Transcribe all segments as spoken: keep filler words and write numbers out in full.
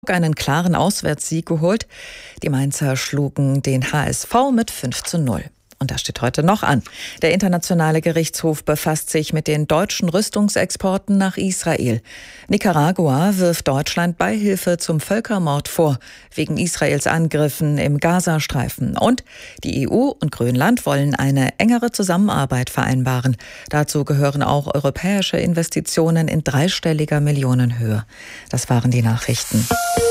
einen klaren Auswärtssieg geholt. Die Mainzer schlugen den H S V mit fünf zu null. Und das steht heute noch an. Der Internationale Gerichtshof befasst sich mit den deutschen Rüstungsexporten nach Israel. Nicaragua wirft Deutschland Beihilfe zum Völkermord vor, wegen Israels Angriffen im Gazastreifen. Und die E U und Grönland wollen eine engere Zusammenarbeit vereinbaren. Dazu gehören auch europäische Investitionen in dreistelliger Millionenhöhe. Das waren die Nachrichten.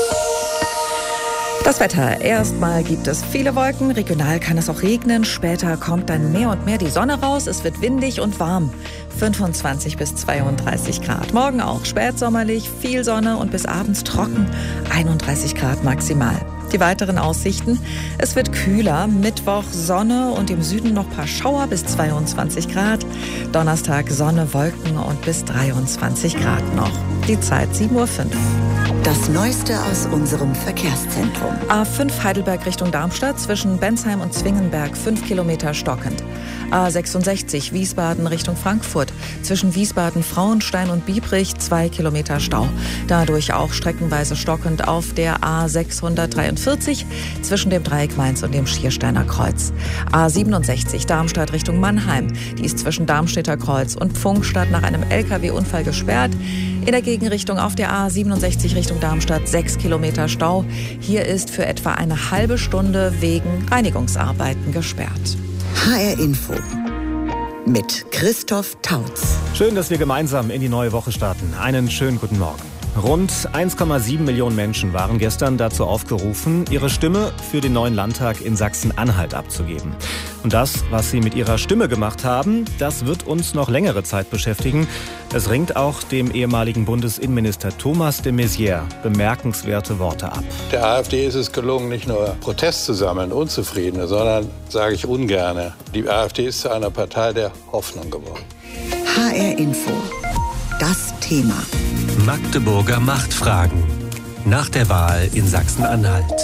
Das Wetter. Erstmal gibt es viele Wolken, regional kann es auch regnen. Später kommt dann mehr und mehr die Sonne raus. Es wird windig und warm. fünfundzwanzig bis zweiunddreißig Grad. Morgen auch spätsommerlich, viel Sonne und bis abends trocken. einunddreißig Grad maximal. Die weiteren Aussichten. Es wird kühler. Mittwoch Sonne und im Süden noch ein paar Schauer bis zweiundzwanzig Grad. Donnerstag Sonne, Wolken und bis dreiundzwanzig Grad noch. Die Zeit sieben Uhr fünf. Das Neueste aus unserem Verkehrszentrum. A fünf Heidelberg Richtung Darmstadt zwischen Bensheim und Zwingenberg fünf Kilometer stockend. A sechsundsechzig Wiesbaden Richtung Frankfurt zwischen Wiesbaden, Frauenstein und Biebrich zwei Kilometer Stau. Dadurch auch streckenweise stockend auf der A sechshundertdreiundvierzig zwischen dem Dreieck Mainz und dem Schiersteiner Kreuz. A siebenundsechzig Darmstadt Richtung Mannheim. Die ist zwischen Darmstädter Kreuz und Pfungstadt nach einem L K W-Unfall gesperrt. In der Gegenrichtung auf der A siebenundsechzig Richtung Darmstadt sechs Kilometer Stau. Hier ist für etwa eine halbe Stunde wegen Reinigungsarbeiten gesperrt. H R Info mit Christoph Tautz. Schön, dass wir gemeinsam in die neue Woche starten. Einen schönen guten Morgen. Rund eins Komma sieben Millionen Menschen waren gestern dazu aufgerufen, ihre Stimme für den neuen Landtag in Sachsen-Anhalt abzugeben. Und das, was sie mit ihrer Stimme gemacht haben, das wird uns noch längere Zeit beschäftigen. Es ringt auch dem ehemaligen Bundesinnenminister Thomas de Maizière bemerkenswerte Worte ab. Der AfD ist es gelungen, nicht nur Protest zu sammeln, Unzufriedene, sondern, sage ich ungerne, die AfD ist zu einer Partei der Hoffnung geworden. H R Info. Das Thema. Magdeburger Machtfragen. Nach der Wahl in Sachsen-Anhalt.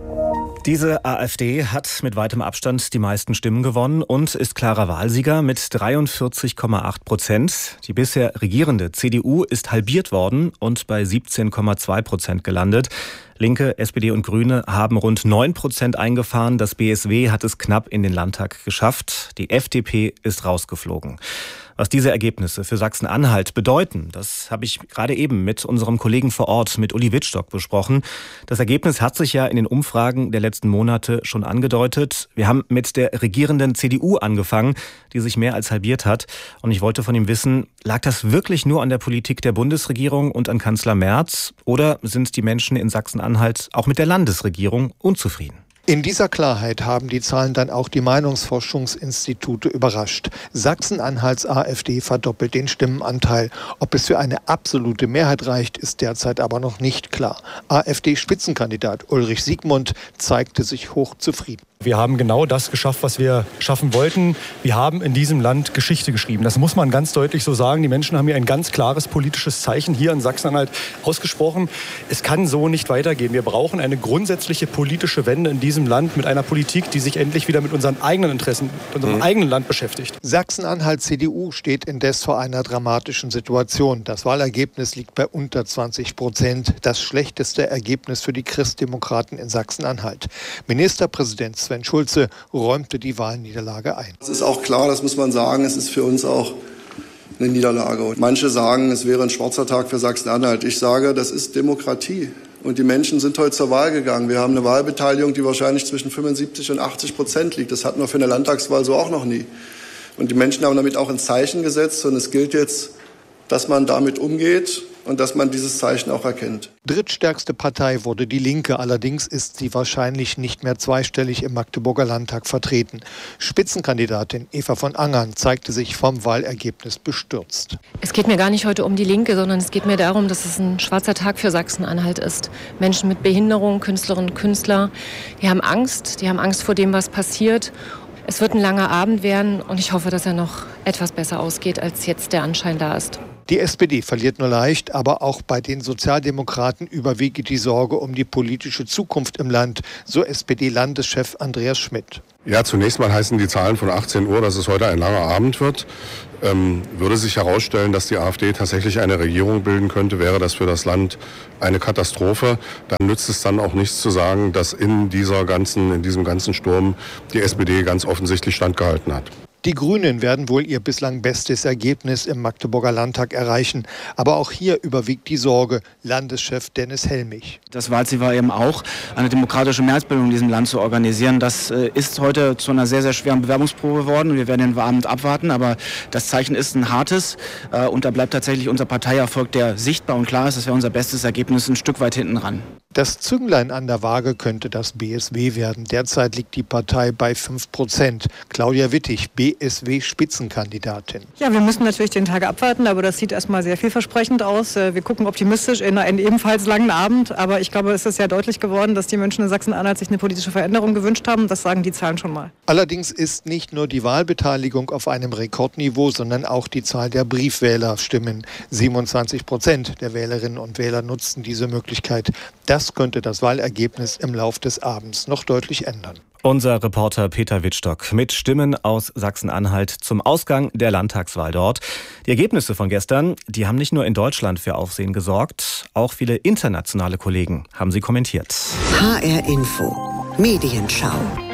Diese AfD hat mit weitem Abstand die meisten Stimmen gewonnen und ist klarer Wahlsieger mit dreiundvierzig Komma acht Prozent. Die bisher regierende C D U ist halbiert worden und bei siebzehn Komma zwei Prozent gelandet. Linke, S P D und Grüne haben rund neun Prozent eingefahren. Das B S W hat es knapp in den Landtag geschafft. Die F D P ist rausgeflogen. Was diese Ergebnisse für Sachsen-Anhalt bedeuten, das habe ich gerade eben mit unserem Kollegen vor Ort, mit Uli Wittstock, besprochen. Das Ergebnis hat sich ja in den Umfragen der letzten Monate schon angedeutet. Wir haben mit der regierenden C D U angefangen, die sich mehr als halbiert hat. Und ich wollte von ihm wissen, lag das wirklich nur an der Politik der Bundesregierung und an Kanzler Merz? Oder sind die Menschen in Sachsen-Anhalt auch mit der Landesregierung unzufrieden? In dieser Klarheit haben die Zahlen dann auch die Meinungsforschungsinstitute überrascht. Sachsen-Anhalts AfD verdoppelt den Stimmenanteil. Ob es für eine absolute Mehrheit reicht, ist derzeit aber noch nicht klar. AfD-Spitzenkandidat Ulrich Siegmund zeigte sich hochzufrieden. Wir haben genau das geschafft, was wir schaffen wollten. Wir haben in diesem Land Geschichte geschrieben. Das muss man ganz deutlich so sagen. Die Menschen haben hier ein ganz klares politisches Zeichen hier in Sachsen-Anhalt ausgesprochen. Es kann so nicht weitergehen. Wir brauchen eine grundsätzliche politische Wende in diesem Land mit einer Politik, die sich endlich wieder mit unseren eigenen Interessen, unserem mhm. eigenen Land beschäftigt. Sachsen-Anhalt C D U steht indes vor einer dramatischen Situation. Das Wahlergebnis liegt bei unter zwanzig Prozent. Das schlechteste Ergebnis für die Christdemokraten in Sachsen-Anhalt. Ministerpräsident Sven Schulze räumte die Wahlniederlage ein. Es ist auch klar, das muss man sagen, es ist für uns auch eine Niederlage. Und manche sagen, es wäre ein schwarzer Tag für Sachsen-Anhalt. Ich sage, das ist Demokratie. Und die Menschen sind heute zur Wahl gegangen. Wir haben eine Wahlbeteiligung, die wahrscheinlich zwischen fünfundsiebzig und achtzig Prozent liegt. Das hatten wir für eine Landtagswahl so auch noch nie. Und die Menschen haben damit auch ein Zeichen gesetzt. Und es gilt jetzt, dass man damit umgeht und dass man dieses Zeichen auch erkennt. Drittstärkste Partei wurde die Linke. Allerdings ist sie wahrscheinlich nicht mehr zweistellig im Magdeburger Landtag vertreten. Spitzenkandidatin Eva von Angern zeigte sich vom Wahlergebnis bestürzt. Es geht mir gar nicht heute um die Linke, sondern es geht mir darum, dass es ein schwarzer Tag für Sachsen-Anhalt ist. Menschen mit Behinderung, Künstlerinnen und Künstler, die haben Angst, die haben Angst vor dem, was passiert. Es wird ein langer Abend werden und ich hoffe, dass er noch etwas besser ausgeht, als jetzt der Anschein da ist. Die S P D verliert nur leicht, aber auch bei den Sozialdemokraten überwiege die Sorge um die politische Zukunft im Land, so S P D-Landeschef Andreas Schmidt. Ja, zunächst mal heißen die Zahlen von achtzehn Uhr, dass es heute ein langer Abend wird. Ähm, würde sich herausstellen, dass die AfD tatsächlich eine Regierung bilden könnte, wäre das für das Land eine Katastrophe. Dann nützt es dann auch nichts zu sagen, dass in dieser ganzen, in diesem ganzen Sturm die S P D ganz offensichtlich standgehalten hat. Die Grünen werden wohl ihr bislang bestes Ergebnis im Magdeburger Landtag erreichen. Aber auch hier überwiegt die Sorge, Landeschef Dennis Helmich. Das Wahlziel war eben auch, eine demokratische Mehrheitsbildung in diesem Land zu organisieren. Das ist heute zu einer sehr, sehr schweren Bewerbungsprobe geworden. Wir werden den Abend abwarten, aber das Zeichen ist ein hartes. Und da bleibt tatsächlich unser Parteierfolg, der sichtbar und klar ist. Das wäre unser bestes Ergebnis, ein Stück weit hinten ran. Das Zünglein an der Waage könnte das B S W werden. Derzeit liegt die Partei bei fünf Prozent. Claudia Wittig, B S W-Spitzenkandidatin. Ja, wir müssen natürlich den Tag abwarten, aber das sieht erstmal sehr vielversprechend aus. Wir gucken optimistisch in einen ebenfalls langen Abend, aber ich glaube, es ist ja deutlich geworden, dass die Menschen in Sachsen-Anhalt sich eine politische Veränderung gewünscht haben. Das sagen die Zahlen schon mal. Allerdings ist nicht nur die Wahlbeteiligung auf einem Rekordniveau, sondern auch die Zahl der Briefwählerstimmen. siebenundzwanzig Prozent der Wählerinnen und Wähler nutzten diese Möglichkeit. Das könnte das Wahlergebnis im Lauf des Abends noch deutlich ändern. Unser Reporter Peter Wittstock mit Stimmen aus Sachsen-Anhalt zum Ausgang der Landtagswahl dort. Die Ergebnisse von gestern, die haben nicht nur in Deutschland für Aufsehen gesorgt, auch viele internationale Kollegen haben sie kommentiert. H R Info, Medienschau.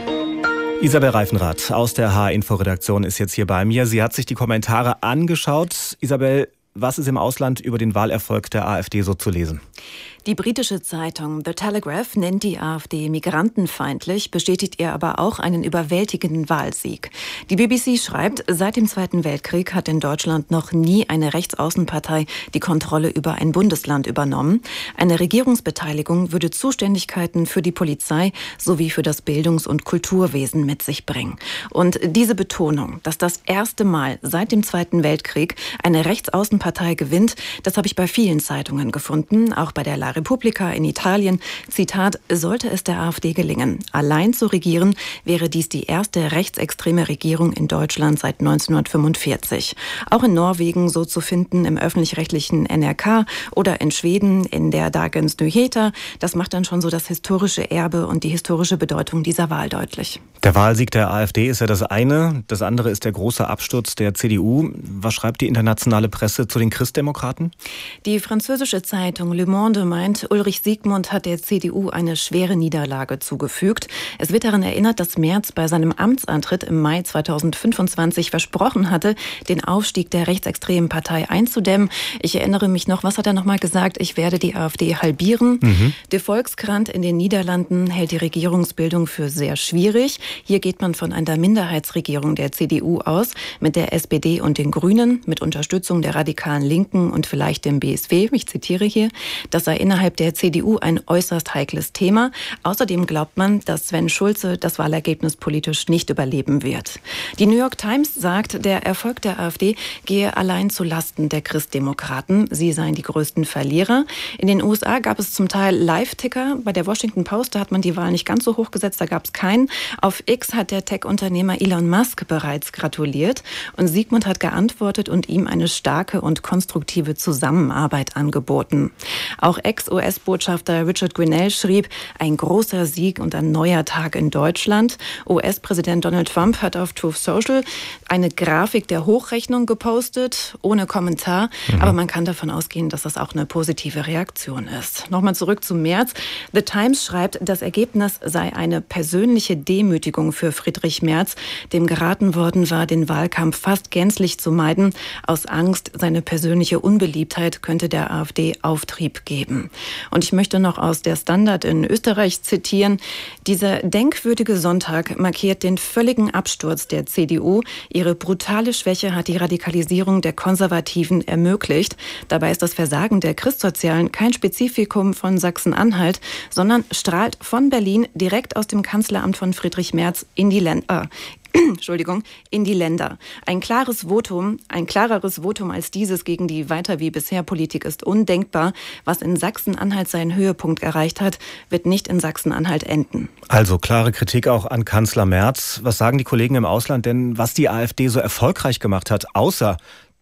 Isabel Reifenrath aus der H R Info-Redaktion ist jetzt hier bei mir. Sie hat sich die Kommentare angeschaut. Isabel, was ist im Ausland über den Wahlerfolg der AfD so zu lesen? Die britische Zeitung The Telegraph nennt die AfD migrantenfeindlich, bestätigt ihr aber auch einen überwältigenden Wahlsieg. Die B B C schreibt, seit dem Zweiten Weltkrieg hat in Deutschland noch nie eine Rechtsaußenpartei die Kontrolle über ein Bundesland übernommen. Eine Regierungsbeteiligung würde Zuständigkeiten für die Polizei sowie für das Bildungs- und Kulturwesen mit sich bringen. Und diese Betonung, dass das erste Mal seit dem Zweiten Weltkrieg eine Rechtsaußenpartei gewinnt, das habe ich bei vielen Zeitungen gefunden, auch bei der La Repubblica in Italien. Zitat, sollte es der AfD gelingen, allein zu regieren, wäre dies die erste rechtsextreme Regierung in Deutschland seit neunzehnhundertfünfundvierzig. Auch in Norwegen so zu finden im öffentlich-rechtlichen N R K oder in Schweden in der Dagens Nyheter. Das macht dann schon so das historische Erbe und die historische Bedeutung dieser Wahl deutlich. Der Wahlsieg der AfD ist ja das eine. Das andere ist der große Absturz der C D U. Was schreibt die internationale Presse zu den Christdemokraten? Die französische Zeitung Le Monde meint, Ulrich Siegmund hat der C D U eine schwere Niederlage zugefügt. Es wird daran erinnert, dass Merz bei seinem Amtsantritt im Mai zweitausendfünfundzwanzig versprochen hatte, den Aufstieg der rechtsextremen Partei einzudämmen. Ich erinnere mich noch, was hat er noch mal gesagt? Ich werde die AfD halbieren. Mhm. Der Volkskrant in den Niederlanden hält die Regierungsbildung für sehr schwierig. Hier geht man von einer Minderheitsregierung der C D U aus, mit der S P D und den Grünen, mit Unterstützung der radikalen Linken und vielleicht dem B S W. Ich zitiere hier, das sei innerhalb der C D U ein äußerst heikles Thema. Außerdem glaubt man, dass Sven Schulze das Wahlergebnis politisch nicht überleben wird. Die New York Times sagt, der Erfolg der AfD gehe allein zu Lasten der Christdemokraten. Sie seien die größten Verlierer. In den U S A gab es zum Teil Live-Ticker. Bei der Washington Post, da hat man die Wahl nicht ganz so hoch gesetzt, da gab es keinen. Auf X hat der Tech-Unternehmer Elon Musk bereits gratuliert. Und Siegmund hat geantwortet und ihm eine starke und konstruktive Zusammenarbeit angeboten. Auch Ex-U S-Botschafter Richard Grenell schrieb, ein großer Sieg und ein neuer Tag in Deutschland. U S-Präsident Donald Trump hat auf Truth Social eine Grafik der Hochrechnung gepostet, ohne Kommentar. Mhm. Aber man kann davon ausgehen, dass das auch eine positive Reaktion ist. Nochmal zurück zu Merz. The Times schreibt, das Ergebnis sei eine persönliche Demütigung für Friedrich Merz, dem geraten worden war, den Wahlkampf fast gänzlich zu meiden. Aus Angst, seine persönliche Unbeliebtheit könnte der AfD Auftrieb geben. Und ich möchte noch aus der Standard in Österreich zitieren. Dieser denkwürdige Sonntag markiert den völligen Absturz der C D U. Ihre brutale Schwäche hat die Radikalisierung der Konservativen ermöglicht. Dabei ist das Versagen der Christsozialen kein Spezifikum von Sachsen-Anhalt, sondern strahlt von Berlin direkt aus dem Kanzleramt von Friedrich Merz in die Länder. Entschuldigung, in die Länder. Ein klares Votum, ein klareres Votum als dieses gegen die weiter wie bisher Politik ist undenkbar. Was in Sachsen-Anhalt seinen Höhepunkt erreicht hat, wird nicht in Sachsen-Anhalt enden. Also klare Kritik auch an Kanzler Merz. Was sagen die Kollegen im Ausland denn, was die AfD so erfolgreich gemacht hat, außer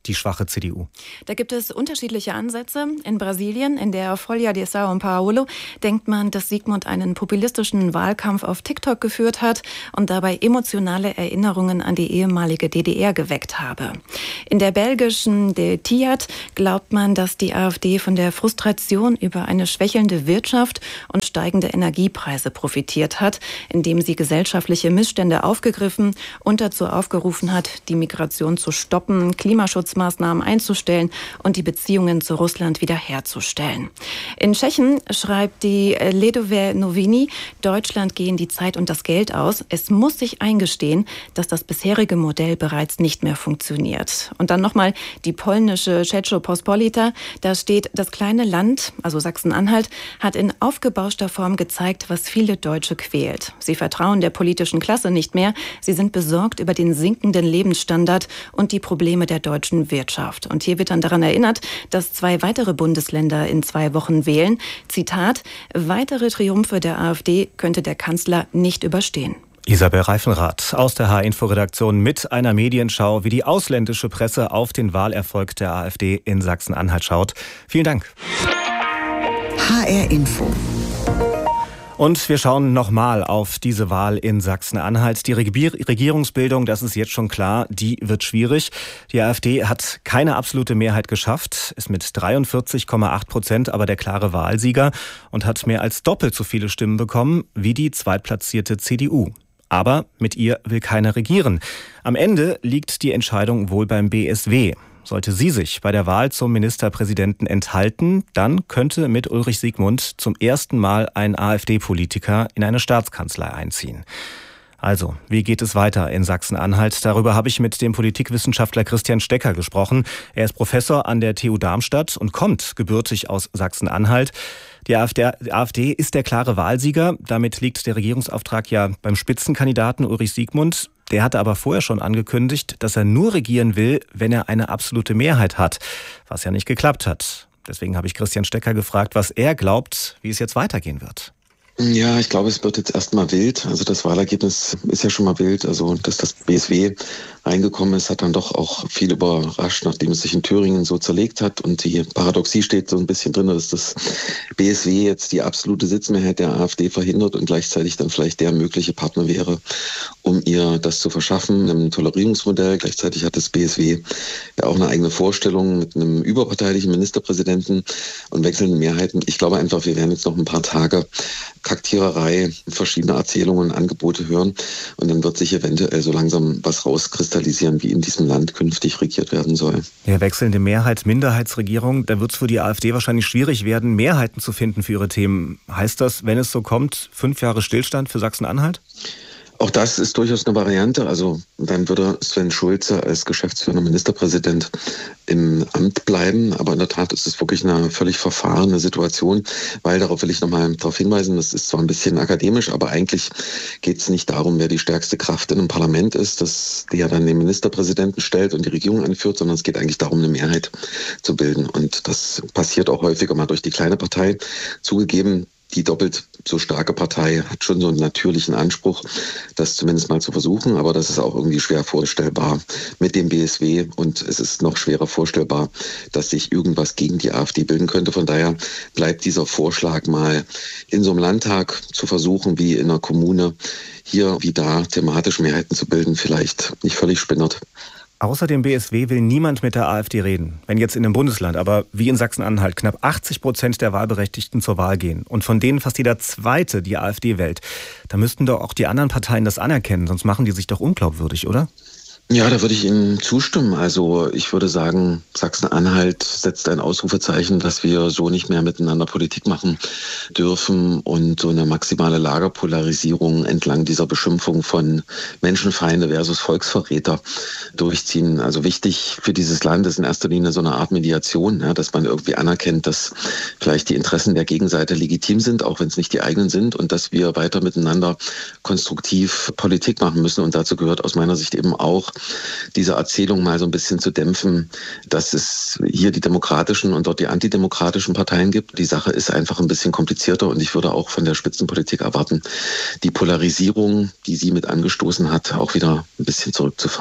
die schwache C D U? Da gibt es unterschiedliche Ansätze. In Brasilien, in der Folha de São Paulo, denkt man, dass Sigmund einen populistischen Wahlkampf auf TikTok geführt hat und dabei emotionale Erinnerungen an die ehemalige D D R geweckt habe. In der belgischen De Tiat glaubt man, dass die AfD von der Frustration über eine schwächelnde Wirtschaft und steigende Energiepreise profitiert hat, indem sie gesellschaftliche Missstände aufgegriffen und dazu aufgerufen hat, die Migration zu stoppen, Klimaschutzmaßnahmen einzustellen und die Beziehungen zu Russland wiederherzustellen. In Tschechien schreibt die Lidové Noviny, Deutschland gehen die Zeit und das Geld aus. Es muss sich eingestehen, dass das bisherige Modell bereits nicht mehr funktioniert. Und dann nochmal die polnische Rzeczpospolita. Da steht, das kleine Land, also Sachsen-Anhalt, hat in aufgebauschter Form gezeigt, was viele Deutsche quält. Sie vertrauen der politischen Klasse nicht mehr. Sie sind besorgt über den sinkenden Lebensstandard und die Probleme der deutschen Wirtschaft. Und hier wird dann daran erinnert, dass zwei weitere Bundesländer in zwei Wochen wählen. Zitat, weitere Triumphe der AfD könnte der Kanzler nicht überstehen. Isabel Reifenrath aus der H-Info-Redaktion mit einer Medienschau, wie die ausländische Presse auf den Wahlerfolg der AfD in Sachsen-Anhalt schaut. Vielen Dank. H R-Info. Und wir schauen nochmal auf diese Wahl in Sachsen-Anhalt. Die Regierungsbildung, das ist jetzt schon klar, die wird schwierig. Die AfD hat keine absolute Mehrheit geschafft, ist mit dreiundvierzig Komma acht Prozent aber der klare Wahlsieger und hat mehr als doppelt so viele Stimmen bekommen wie die zweitplatzierte C D U. Aber mit ihr will keiner regieren. Am Ende liegt die Entscheidung wohl beim B S W. Sollte sie sich bei der Wahl zum Ministerpräsidenten enthalten, dann könnte mit Ulrich Siegmund zum ersten Mal ein AfD-Politiker in eine Staatskanzlei einziehen. Also, wie geht es weiter in Sachsen-Anhalt? Darüber habe ich mit dem Politikwissenschaftler Christian Stecker gesprochen. Er ist Professor an der T U Darmstadt und kommt gebürtig aus Sachsen-Anhalt. Die AfD, die AfD ist der klare Wahlsieger. Damit liegt der Regierungsauftrag ja beim Spitzenkandidaten Ulrich Siegmund. Der hatte aber vorher schon angekündigt, dass er nur regieren will, wenn er eine absolute Mehrheit hat, was ja nicht geklappt hat. Deswegen habe ich Christian Stecker gefragt, was er glaubt, wie es jetzt weitergehen wird. Ja, ich glaube, es wird jetzt erstmal wild. Also das Wahlergebnis ist ja schon mal wild. Also dass das B S W reingekommen ist, hat dann doch auch viel überrascht, nachdem es sich in Thüringen so zerlegt hat. Und die Paradoxie steht so ein bisschen drin, dass das B S W jetzt die absolute Sitzmehrheit der AfD verhindert und gleichzeitig dann vielleicht der mögliche Partner wäre, um ihr das zu verschaffen, einem Tolerierungsmodell. Gleichzeitig hat das B S W ja auch eine eigene Vorstellung mit einem überparteilichen Ministerpräsidenten und wechselnden Mehrheiten. Ich glaube einfach, wir werden jetzt noch ein paar Tage Kaktiererei, verschiedene Erzählungen und Angebote hören und dann wird sich eventuell so langsam was rauskristallisieren, wie in diesem Land künftig regiert werden soll. Ja, wechselnde Mehrheit, Minderheitsregierung, da wird es für die AfD wahrscheinlich schwierig werden, Mehrheiten zu finden für ihre Themen. Heißt das, wenn es so kommt, fünf Jahre Stillstand für Sachsen-Anhalt? Auch das ist durchaus eine Variante. Also dann würde Sven Schulze als geschäftsführender Ministerpräsident im Amt bleiben. Aber in der Tat ist es wirklich eine völlig verfahrene Situation, weil, darauf will ich nochmal darauf hinweisen, das ist zwar ein bisschen akademisch, aber eigentlich geht es nicht darum, wer die stärkste Kraft in einem Parlament ist, das der dann den Ministerpräsidenten stellt und die Regierung anführt, sondern es geht eigentlich darum, eine Mehrheit zu bilden. Und das passiert auch häufiger mal durch die kleine Partei. Zugegeben, die doppelt so starke Partei hat schon so einen natürlichen Anspruch, das zumindest mal zu versuchen. Aber das ist auch irgendwie schwer vorstellbar mit dem B S W. Und es ist noch schwerer vorstellbar, dass sich irgendwas gegen die AfD bilden könnte. Von daher bleibt dieser Vorschlag mal in so einem Landtag zu versuchen, wie in einer Kommune, hier wie da thematisch Mehrheiten zu bilden, vielleicht nicht völlig spinnert. Außer dem B S W will niemand mit der AfD reden. Wenn jetzt in einem Bundesland, aber wie in Sachsen-Anhalt, knapp achtzig Prozent der Wahlberechtigten zur Wahl gehen und von denen fast jeder Zweite die AfD wählt, da müssten doch auch die anderen Parteien das anerkennen, sonst machen die sich doch unglaubwürdig, oder? Ja, da würde ich Ihnen zustimmen. Also ich würde sagen, Sachsen-Anhalt setzt ein Ausrufezeichen, dass wir so nicht mehr miteinander Politik machen dürfen und so eine maximale Lagerpolarisierung entlang dieser Beschimpfung von Menschenfeinde versus Volksverräter durchziehen. Also wichtig für dieses Land ist in erster Linie so eine Art Mediation, ja, dass man irgendwie anerkennt, dass vielleicht die Interessen der Gegenseite legitim sind, auch wenn es nicht die eigenen sind, und dass wir weiter miteinander konstruktiv Politik machen müssen. Und dazu gehört aus meiner Sicht eben auch, diese Erzählung mal so ein bisschen zu dämpfen, dass es hier die demokratischen und dort die antidemokratischen Parteien gibt. Die Sache ist einfach ein bisschen komplizierter und ich würde auch von der Spitzenpolitik erwarten, die Polarisierung, die sie mit angestoßen hat, auch wieder ein bisschen zurückzufahren.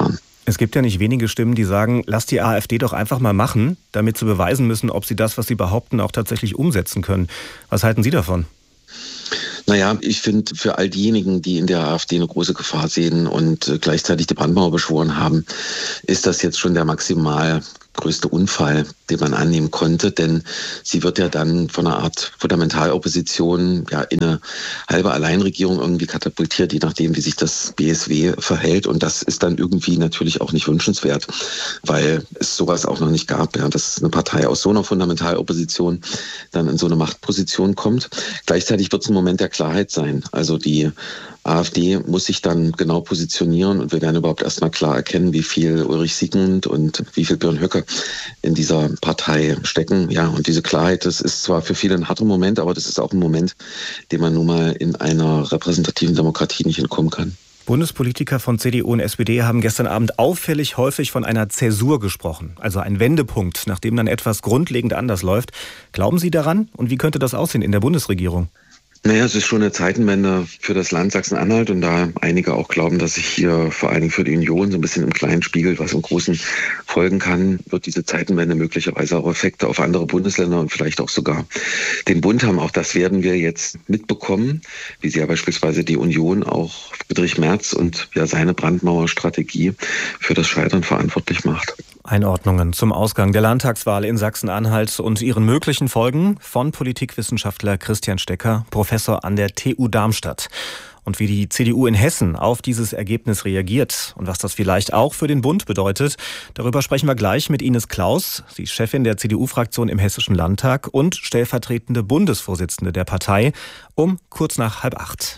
Es gibt ja nicht wenige Stimmen, die sagen, lass die AfD doch einfach mal machen, damit sie beweisen müssen, ob sie das, was sie behaupten, auch tatsächlich umsetzen können. Was halten Sie davon? Naja, ich finde, für all diejenigen, die in der AfD eine große Gefahr sehen und gleichzeitig die Brandmauer beschworen haben, ist das jetzt schon der maximal größte Unfall, den man annehmen konnte, denn sie wird ja dann von einer Art Fundamentalopposition ja in eine halbe Alleinregierung irgendwie katapultiert, je nachdem, wie sich das B S W verhält, und das ist dann irgendwie natürlich auch nicht wünschenswert, weil es sowas auch noch nicht gab, ja, dass eine Partei aus so einer Fundamentalopposition dann in so eine Machtposition kommt. Gleichzeitig wird es ein Moment der Klarheit sein, also die AfD muss sich dann genau positionieren und wir werden überhaupt erstmal klar erkennen, wie viel Ulrich Siegmund und wie viel Björn Höcke in dieser Partei stecken. Ja, und diese Klarheit, das ist zwar für viele ein harter Moment, aber das ist auch ein Moment, den man nun mal in einer repräsentativen Demokratie nicht entkommen kann. Bundespolitiker von C D U und S P D haben gestern Abend auffällig häufig von einer Zäsur gesprochen, also ein Wendepunkt, nachdem dann etwas grundlegend anders läuft. Glauben Sie daran? Und wie könnte das aussehen in der Bundesregierung? Naja, es ist schon eine Zeitenwende für das Land Sachsen-Anhalt, und da einige auch glauben, dass sich hier vor allen Dingen für die Union so ein bisschen im Kleinen spiegelt, was im Großen folgen kann, wird diese Zeitenwende möglicherweise auch Effekte auf andere Bundesländer und vielleicht auch sogar den Bund haben. Auch das werden wir jetzt mitbekommen, wie sie ja beispielsweise die Union auch Friedrich Merz und ja seine Brandmauerstrategie für das Scheitern verantwortlich macht. Einordnungen zum Ausgang der Landtagswahl in Sachsen-Anhalt und ihren möglichen Folgen von Politikwissenschaftler Christian Stecker, Professor an der T U Darmstadt. Und wie die C D U in Hessen auf dieses Ergebnis reagiert und was das vielleicht auch für den Bund bedeutet, darüber sprechen wir gleich mit Ines Claus. Sie ist Chefin der C D U-Fraktion im Hessischen Landtag und stellvertretende Bundesvorsitzende der Partei, um kurz nach halb acht.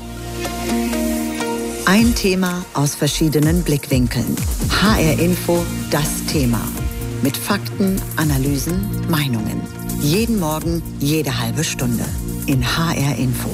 Ein Thema aus verschiedenen Blickwinkeln. H R Info, das Thema. Mit Fakten, Analysen, Meinungen. Jeden Morgen, jede halbe Stunde. In H R Info.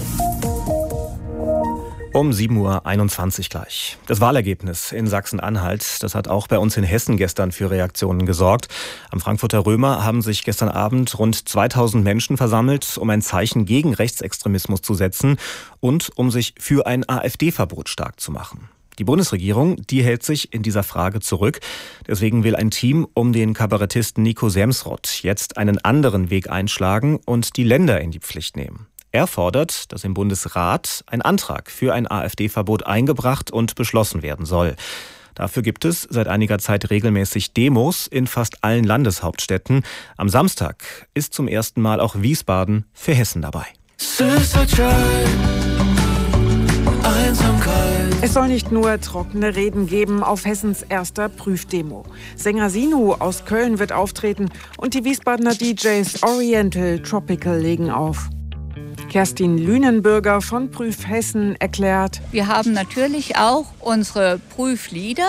Um sieben Uhr einundzwanzig gleich. Das Wahlergebnis in Sachsen-Anhalt, das hat auch bei uns in Hessen gestern für Reaktionen gesorgt. Am Frankfurter Römer haben sich gestern Abend rund zweitausend Menschen versammelt, um ein Zeichen gegen Rechtsextremismus zu setzen und um sich für ein AfD-Verbot stark zu machen. Die Bundesregierung, die hält sich in dieser Frage zurück. Deswegen will ein Team um den Kabarettisten Nico Semsrott jetzt einen anderen Weg einschlagen und die Länder in die Pflicht nehmen. Er fordert, dass im Bundesrat ein Antrag für ein AfD-Verbot eingebracht und beschlossen werden soll. Dafür gibt es seit einiger Zeit regelmäßig Demos in fast allen Landeshauptstädten. Am Samstag ist zum ersten Mal auch Wiesbaden für Hessen dabei. Es soll nicht nur trockene Reden geben auf Hessens erster Prüfdemo. Sänger Sinu aus Köln wird auftreten und die Wiesbadener D Js Oriental Tropical legen auf. Kerstin Lünenbürger von Prüf Hessen erklärt: Wir haben natürlich auch unsere Prüflieder.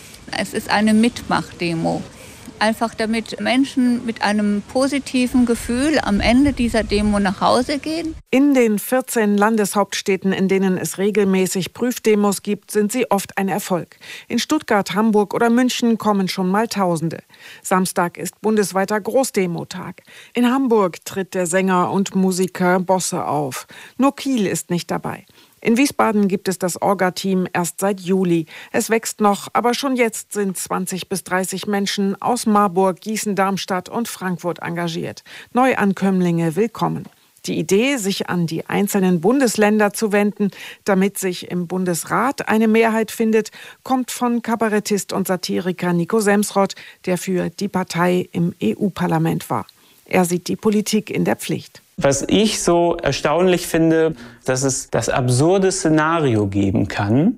Es ist eine Mitmachdemo. Einfach damit Menschen mit einem positiven Gefühl am Ende dieser Demo nach Hause gehen. In den vierzehn Landeshauptstädten, in denen es regelmäßig Prüfdemos gibt, sind sie oft ein Erfolg. In Stuttgart, Hamburg oder München kommen schon mal Tausende. Samstag ist bundesweiter Großdemotag. In Hamburg tritt der Sänger und Musiker Bosse auf. Nur Kiel ist nicht dabei. In Wiesbaden gibt es das Orga-Team erst seit Juli. Es wächst noch, aber schon jetzt sind zwanzig bis dreißig Menschen aus Marburg, Gießen, Darmstadt und Frankfurt engagiert. Neuankömmlinge willkommen. Die Idee, sich an die einzelnen Bundesländer zu wenden, damit sich im Bundesrat eine Mehrheit findet, kommt von Kabarettist und Satiriker Nico Semsrott, der für die Partei im E U-Parlament war. Er sieht die Politik in der Pflicht. Was ich so erstaunlich finde, dass es das absurde Szenario geben kann,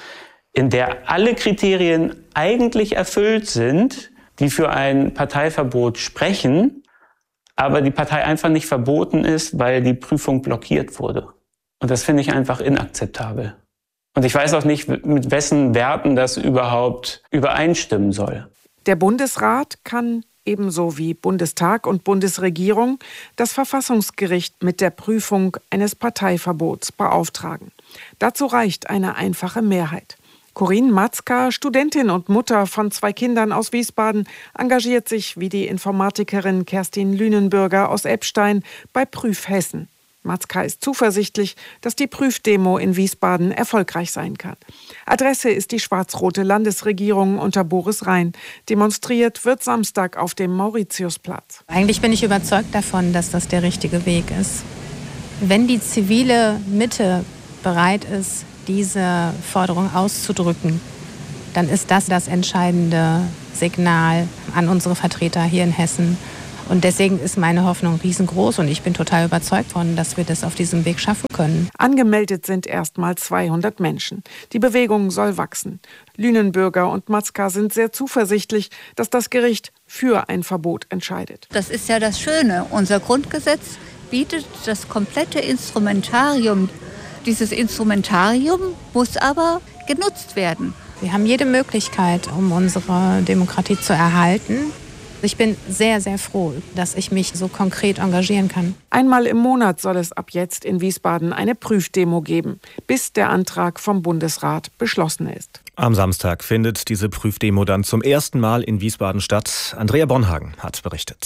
in der alle Kriterien eigentlich erfüllt sind, die für ein Parteiverbot sprechen, aber die Partei einfach nicht verboten ist, weil die Prüfung blockiert wurde. Und das finde ich einfach inakzeptabel. Und ich weiß auch nicht, mit wessen Werten das überhaupt übereinstimmen soll. Der Bundesrat kann ebenso wie Bundestag und Bundesregierung das Verfassungsgericht mit der Prüfung eines Parteiverbots beauftragen. Dazu reicht eine einfache Mehrheit. Corinne Matzka, Studentin und Mutter von zwei Kindern aus Wiesbaden, engagiert sich wie die Informatikerin Kerstin Lünenbürger aus Eppstein bei Prüf Hessen. Matzka ist zuversichtlich, dass die Prüfdemo in Wiesbaden erfolgreich sein kann. Adresse ist die schwarz-rote Landesregierung unter Boris Rhein. Demonstriert wird Samstag auf dem Mauritiusplatz. Eigentlich bin ich überzeugt davon, dass das der richtige Weg ist. Wenn die zivile Mitte bereit ist, diese Forderung auszudrücken, dann ist das das entscheidende Signal an unsere Vertreter hier in Hessen. Und deswegen ist meine Hoffnung riesengroß und ich bin total überzeugt davon, dass wir das auf diesem Weg schaffen können. Angemeldet sind erstmal zweihundert Menschen. Die Bewegung soll wachsen. Lünenbürger und Matzka sind sehr zuversichtlich, dass das Gericht für ein Verbot entscheidet. Das ist ja das Schöne. Unser Grundgesetz bietet das komplette Instrumentarium. Dieses Instrumentarium muss aber genutzt werden. Wir haben jede Möglichkeit, um unsere Demokratie zu erhalten. Ich bin sehr, sehr froh, dass ich mich so konkret engagieren kann. Einmal im Monat soll es ab jetzt in Wiesbaden eine Prüfdemo geben, bis der Antrag vom Bundesrat beschlossen ist. Am Samstag findet diese Prüfdemo dann zum ersten Mal in Wiesbaden statt. Andrea Bonhagen hat berichtet.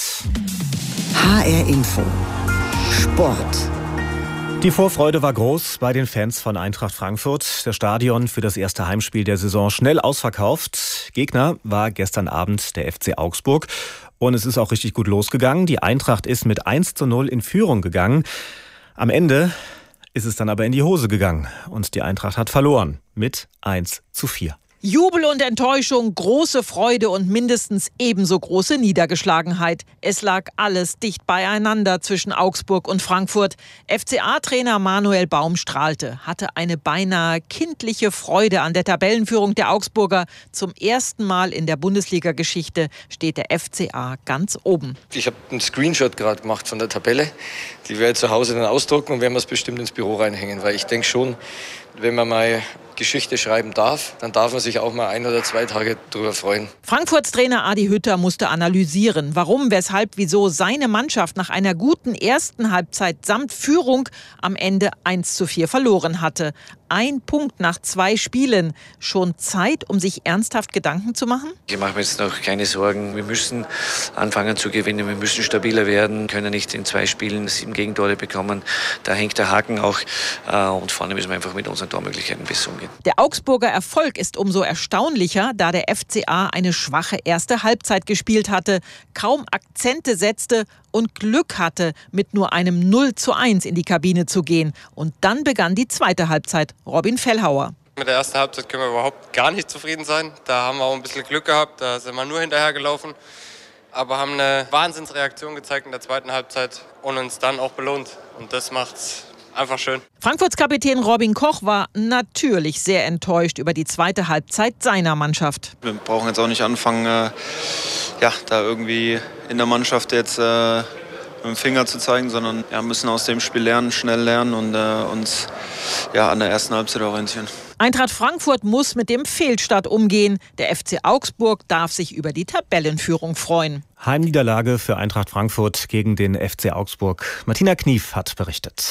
H R Info. Sport. Die Vorfreude war groß bei den Fans von Eintracht Frankfurt. Das Stadion für das erste Heimspiel der Saison schnell ausverkauft. Gegner war gestern Abend der F C Augsburg. Und es ist auch richtig gut losgegangen. Die Eintracht ist mit eins zu null in Führung gegangen. Am Ende ist es dann aber in die Hose gegangen. Und die Eintracht hat verloren mit eins zu vier. Jubel und Enttäuschung, große Freude und mindestens ebenso große Niedergeschlagenheit. Es lag alles dicht beieinander zwischen Augsburg und Frankfurt. F C A-Trainer Manuel Baum strahlte, hatte eine beinahe kindliche Freude an der Tabellenführung der Augsburger. Zum ersten Mal in der Bundesliga-Geschichte steht der F C A ganz oben. Ich habe einen Screenshot gerade gemacht von der Tabelle. Die werde ich zu Hause dann ausdrucken und werden wir es bestimmt ins Büro reinhängen. Weil ich denke schon, wenn man mal Geschichte schreiben darf, dann darf man sich auch mal ein oder zwei Tage drüber freuen. Frankfurts Trainer Adi Hütter musste analysieren, warum, weshalb, wieso seine Mannschaft nach einer guten ersten Halbzeit samt Führung am Ende eins zu vier verloren hatte. Ein Punkt nach zwei Spielen. Schon Zeit, um sich ernsthaft Gedanken zu machen? Ich mache mir jetzt noch keine Sorgen. Wir müssen anfangen zu gewinnen. Wir müssen stabiler werden. Können nicht in zwei Spielen sieben Gegentore bekommen. Da hängt der Haken auch. Und vorne müssen wir einfach mit unseren Tormöglichkeiten besser umgehen. Der Augsburger Erfolg ist umso erstaunlicher, da der F C A eine schwache erste Halbzeit gespielt hatte, kaum Akzente setzte und Glück hatte, mit nur einem null zu eins in die Kabine zu gehen. Und dann begann die zweite Halbzeit. Robin Fellhauer. Mit der ersten Halbzeit können wir überhaupt gar nicht zufrieden sein. Da haben wir auch ein bisschen Glück gehabt, da sind wir nur hinterhergelaufen. Aber haben eine Wahnsinnsreaktion gezeigt in der zweiten Halbzeit und uns dann auch belohnt. Und das macht's einfach schön. Frankfurts Kapitän Robin Koch war natürlich sehr enttäuscht über die zweite Halbzeit seiner Mannschaft. Wir brauchen jetzt auch nicht anfangen, äh, ja, da irgendwie in der Mannschaft jetzt äh, mit dem Finger zu zeigen, sondern ja, müssen aus dem Spiel lernen, schnell lernen und äh, uns ja, an der ersten Halbzeit orientieren. Eintracht Frankfurt muss mit dem Fehlstart umgehen. Der F C Augsburg darf sich über die Tabellenführung freuen. Heimniederlage für Eintracht Frankfurt gegen den F C Augsburg. Martina Knief hat berichtet.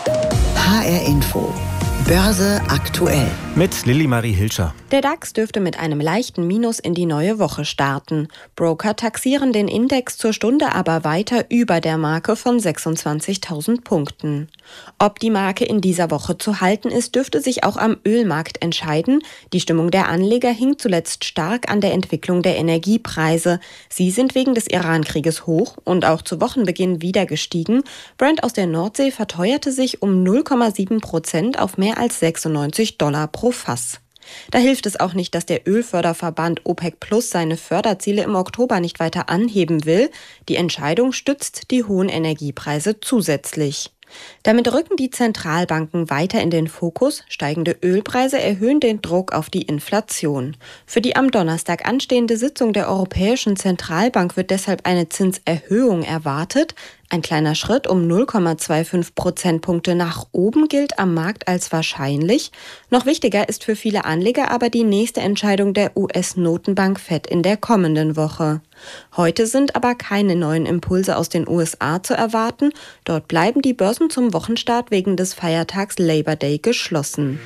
H R Info. Börse aktuell. Mit Lilly-Marie Hilscher. Der DAX dürfte mit einem leichten Minus in die neue Woche starten. Broker taxieren den Index zur Stunde aber weiter über der Marke von sechsundzwanzigtausend Punkten. Ob die Marke in dieser Woche zu halten ist, dürfte sich auch am Ölmarkt entscheiden. Die Stimmung der Anleger hing zuletzt stark an der Entwicklung der Energiepreise. Sie sind wegen des Iran-Krieges hoch und auch zu Wochenbeginn wieder gestiegen. Brent aus der Nordsee verteuerte sich um null Komma sieben Prozent auf mehr als sechsundneunzig Dollar pro Fass. Da hilft es auch nicht, dass der Ölförderverband OPEC Plus seine Förderziele im Oktober nicht weiter anheben will. Die Entscheidung stützt die hohen Energiepreise zusätzlich. Damit rücken die Zentralbanken weiter in den Fokus. Steigende Ölpreise erhöhen den Druck auf die Inflation. Für die am Donnerstag anstehende Sitzung der Europäischen Zentralbank wird deshalb eine Zinserhöhung erwartet. Ein kleiner Schritt um null Komma fünfundzwanzig Prozentpunkte nach oben gilt am Markt als wahrscheinlich. Noch wichtiger ist für viele Anleger aber die nächste Entscheidung der U S-Notenbank Fed in der kommenden Woche. Heute sind aber keine neuen Impulse aus den U S A zu erwarten. Dort bleiben die Börsen zum Wochenstart wegen des Feiertags Labor Day geschlossen.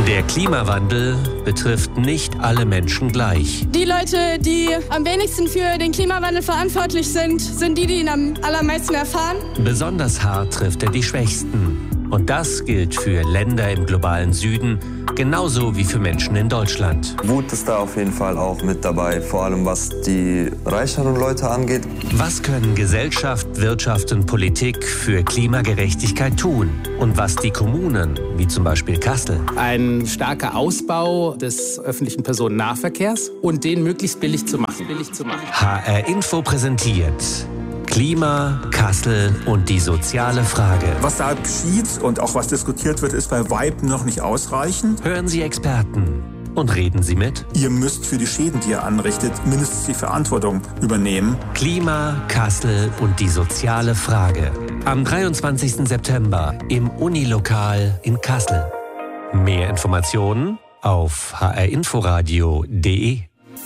Der Klimawandel betrifft nicht alle Menschen gleich. Die Leute, die am wenigsten für den Klimawandel verantwortlich sind, sind die, die ihn am allermeisten erfahren. Besonders hart trifft er die Schwächsten. Und das gilt für Länder im globalen Süden, genauso wie für Menschen in Deutschland. Wut ist da auf jeden Fall auch mit dabei, vor allem was die reicheren Leute angeht. Was können Gesellschaft, Wirtschaft und Politik für Klimagerechtigkeit tun? Und was die Kommunen, wie zum Beispiel Kassel? Ein starker Ausbau des öffentlichen Personennahverkehrs und den möglichst billig zu machen. Billig zu machen. H R Info präsentiert Klima, Kassel und die soziale Frage. Was da geschieht und auch was diskutiert wird, ist bei Weitem noch nicht ausreichend. Hören Sie Experten und reden Sie mit. Ihr müsst für die Schäden, die ihr anrichtet, mindestens die Verantwortung übernehmen. Klima, Kassel und die soziale Frage. Am dreiundzwanzigsten September im Unilokal in Kassel. Mehr Informationen auf h r inforadio punkt d e.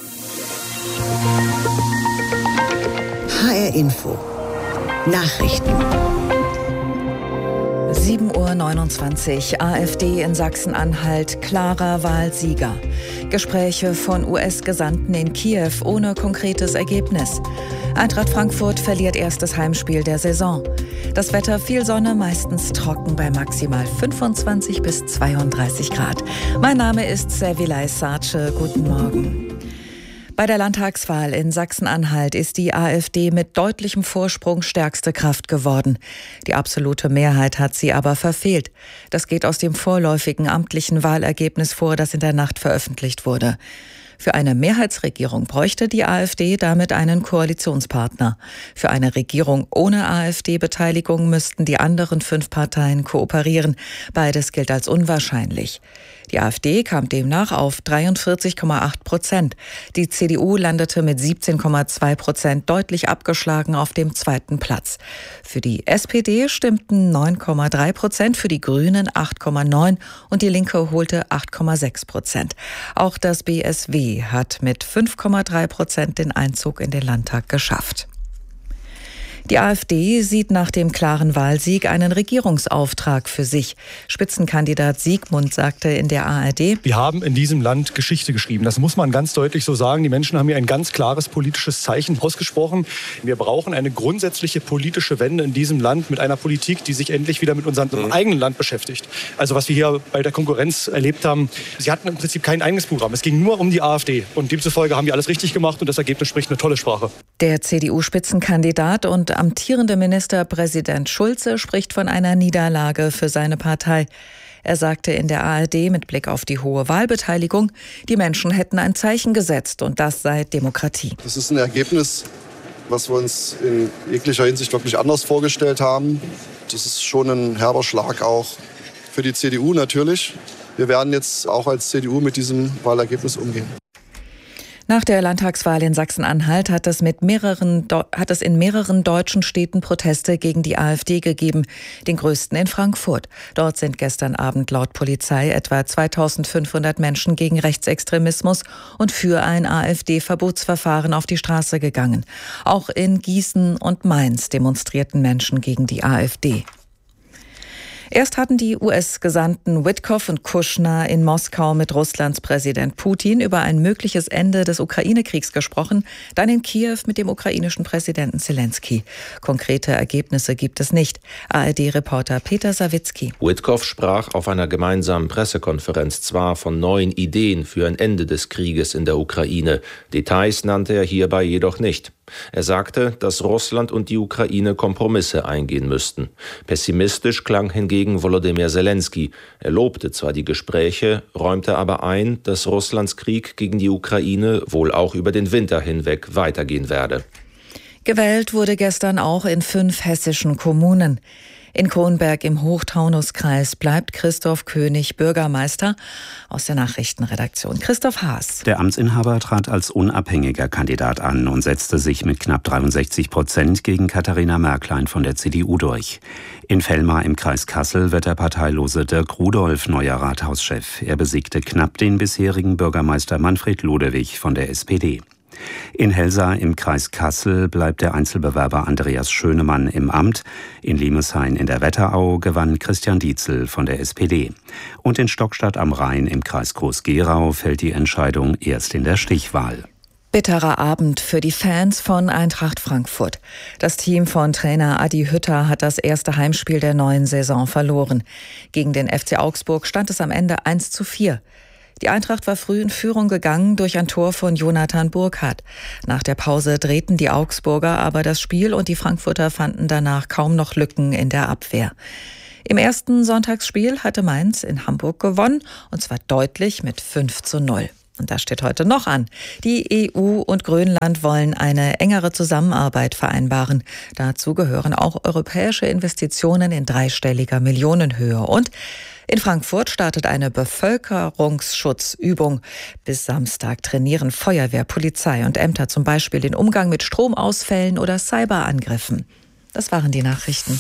H R Info. Nachrichten. sieben Uhr neunundzwanzig. AfD in Sachsen-Anhalt. Klarer Wahlsieger. Gespräche von U S-Gesandten in Kiew ohne konkretes Ergebnis. Eintracht Frankfurt verliert erstes Heimspiel der Saison. Das Wetter viel Sonne, meistens trocken bei maximal fünfundzwanzig bis zweiunddreißig Grad. Mein Name ist Servilay Sarce. Guten Morgen. Bei der Landtagswahl in Sachsen-Anhalt ist die AfD mit deutlichem Vorsprung stärkste Kraft geworden. Die absolute Mehrheit hat sie aber verfehlt. Das geht aus dem vorläufigen amtlichen Wahlergebnis vor, das in der Nacht veröffentlicht wurde. Für eine Mehrheitsregierung bräuchte die AfD damit einen Koalitionspartner. Für eine Regierung ohne AfD-Beteiligung müssten die anderen fünf Parteien kooperieren. Beides gilt als unwahrscheinlich. Die AfD kam demnach auf dreiundvierzig Komma acht Prozent. Die C D U landete mit siebzehn Komma zwei Prozent deutlich abgeschlagen auf dem zweiten Platz. Für die S P D stimmten neun Komma drei Prozent, für die Grünen acht Komma neun und die Linke holte acht Komma sechs Prozent. Auch das B S W hat mit fünf Komma drei Prozent den Einzug in den Landtag geschafft. Die AfD sieht nach dem klaren Wahlsieg einen Regierungsauftrag für sich. Spitzenkandidat Siegmund sagte in der A R D: Wir haben in diesem Land Geschichte geschrieben. Das muss man ganz deutlich so sagen. Die Menschen haben hier ein ganz klares politisches Zeichen ausgesprochen. Wir brauchen eine grundsätzliche politische Wende in diesem Land mit einer Politik, die sich endlich wieder mit unserem mhm. eigenen Land beschäftigt. Also was wir hier bei der Konkurrenz erlebt haben, sie hatten im Prinzip kein eigenes Programm. Es ging nur um die AfD. Und demzufolge haben wir alles richtig gemacht und das Ergebnis spricht eine tolle Sprache. Der C D U-Spitzenkandidat und amtierende Ministerpräsident Schulze spricht von einer Niederlage für seine Partei. Er sagte in der A R D mit Blick auf die hohe Wahlbeteiligung, die Menschen hätten ein Zeichen gesetzt und das sei Demokratie. Das ist ein Ergebnis, was wir uns in jeglicher Hinsicht wirklich anders vorgestellt haben. Das ist schon ein herber Schlag auch für die C D U natürlich. Wir werden jetzt auch als C D U mit diesem Wahlergebnis umgehen. Nach der Landtagswahl in Sachsen-Anhalt hat es, mit mehreren, hat es in mehreren deutschen Städten Proteste gegen die AfD gegeben, den größten in Frankfurt. Dort sind gestern Abend laut Polizei etwa zweitausendfünfhundert Menschen gegen Rechtsextremismus und für ein AfD-Verbotsverfahren auf die Straße gegangen. Auch in Gießen und Mainz demonstrierten Menschen gegen die AfD. Erst hatten die U S-Gesandten Witkoff und Kushner in Moskau mit Russlands Präsident Putin über ein mögliches Ende des Ukraine-Kriegs gesprochen, dann in Kiew mit dem ukrainischen Präsidenten Zelensky. Konkrete Ergebnisse gibt es nicht. A R D-Reporter Peter Sawicki. Witkoff sprach auf einer gemeinsamen Pressekonferenz zwar von neuen Ideen für ein Ende des Krieges in der Ukraine. Details nannte er hierbei jedoch nicht. Er sagte, dass Russland und die Ukraine Kompromisse eingehen müssten. Pessimistisch klang hingegen Volodymyr Zelensky. Er lobte zwar die Gespräche, räumte aber ein, dass Russlands Krieg gegen die Ukraine wohl auch über den Winter hinweg weitergehen werde. Gewählt wurde gestern auch in fünf hessischen Kommunen. In Kronberg im Hochtaunuskreis bleibt Christoph König Bürgermeister. Aus der Nachrichtenredaktion Christoph Haas. Der Amtsinhaber trat als unabhängiger Kandidat an und setzte sich mit knapp dreiundsechzig Prozent gegen Katharina Märklein von der C D U durch. In Vellmar im Kreis Kassel wird der parteilose Dirk Rudolph neuer Rathauschef. Er besiegte knapp den bisherigen Bürgermeister Manfred Ludewig von der S P D. In Helsa im Kreis Kassel bleibt der Einzelbewerber Andreas Schönemann im Amt. In Limeshain in der Wetterau gewann Christian Dietzel von der S P D. Und in Stockstadt am Rhein im Kreis Groß-Gerau fällt die Entscheidung erst in der Stichwahl. Bitterer Abend für die Fans von Eintracht Frankfurt. Das Team von Trainer Adi Hütter hat das erste Heimspiel der neuen Saison verloren. Gegen den F C Augsburg stand es am Ende eins zu vier. Die Eintracht war früh in Führung gegangen durch ein Tor von Jonathan Burkhardt. Nach der Pause drehten die Augsburger aber das Spiel und die Frankfurter fanden danach kaum noch Lücken in der Abwehr. Im ersten Sonntagsspiel hatte Mainz in Hamburg gewonnen, und zwar deutlich mit fünf zu null. Und das steht heute noch an. Die E U und Grönland wollen eine engere Zusammenarbeit vereinbaren. Dazu gehören auch europäische Investitionen in dreistelliger Millionenhöhe. Und in Frankfurt startet eine Bevölkerungsschutzübung. Bis Samstag trainieren Feuerwehr, Polizei und Ämter zum Beispiel den Umgang mit Stromausfällen oder Cyberangriffen. Das waren die Nachrichten.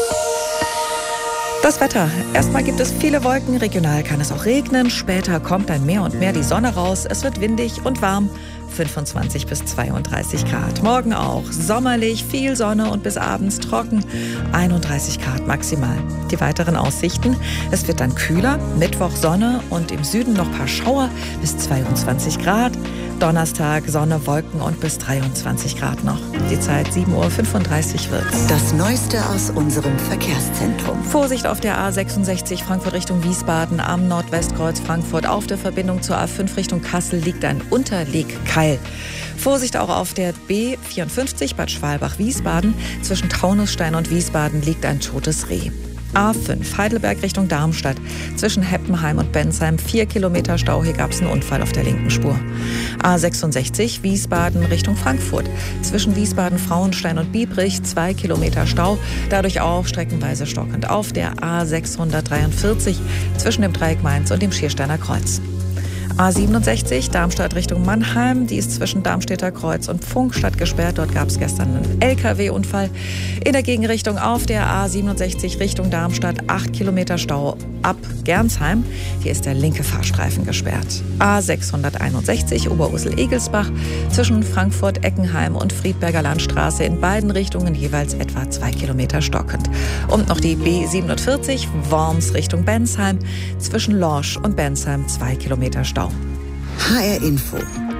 Das Wetter. Erstmal gibt es viele Wolken, regional kann es auch regnen. Später kommt dann mehr und mehr die Sonne raus. Es wird windig und warm. fünfundzwanzig bis zweiunddreißig Grad. Morgen auch sommerlich, viel Sonne und bis abends trocken. einunddreißig Grad maximal. Die weiteren Aussichten: Es wird dann kühler, Mittwoch Sonne und im Süden noch ein paar Schauer bis zweiundzwanzig Grad. Donnerstag Sonne, Wolken und bis dreiundzwanzig Grad noch. Die Zeit sieben Uhr fünfunddreißig wird. Das Neueste aus unserem Verkehrszentrum. Vorsicht auf der A sechsundsechzig Frankfurt Richtung Wiesbaden am Nordwestkreuz Frankfurt. Auf der Verbindung zur A fünf Richtung Kassel liegt ein Unterlegkeil. Vorsicht auch auf der B vierundfünfzig Bad Schwalbach-Wiesbaden. Zwischen Taunusstein und Wiesbaden liegt ein totes Reh. A fünf Heidelberg Richtung Darmstadt. Zwischen Heppenheim und Bensheim vier Kilometer Stau. Hier gab es einen Unfall auf der linken Spur. A sechsundsechzig Wiesbaden Richtung Frankfurt. Zwischen Wiesbaden-Frauenstein und Biebrich zwei Kilometer Stau. Dadurch auch streckenweise stockend auf der A sechshundertdreiundvierzig zwischen dem Dreieck Mainz und dem Schiersteiner Kreuz. A siebenundsechzig Darmstadt Richtung Mannheim, die ist zwischen Darmstädter Kreuz und Pfungstadt gesperrt. Dort gab es gestern einen L K W-Unfall. In der Gegenrichtung auf der A siebenundsechzig Richtung Darmstadt acht Kilometer Stau ab Gernsheim. Hier ist der linke Fahrstreifen gesperrt. A sechshunderteinundsechzig Oberursel-Egelsbach zwischen Frankfurt-Eckenheim und Friedberger Landstraße in beiden Richtungen jeweils etwa zwei Kilometer stockend. Und noch die B siebenundvierzig Worms Richtung Bensheim zwischen Lorsch und Bensheim zwei Kilometer Stau. H R Info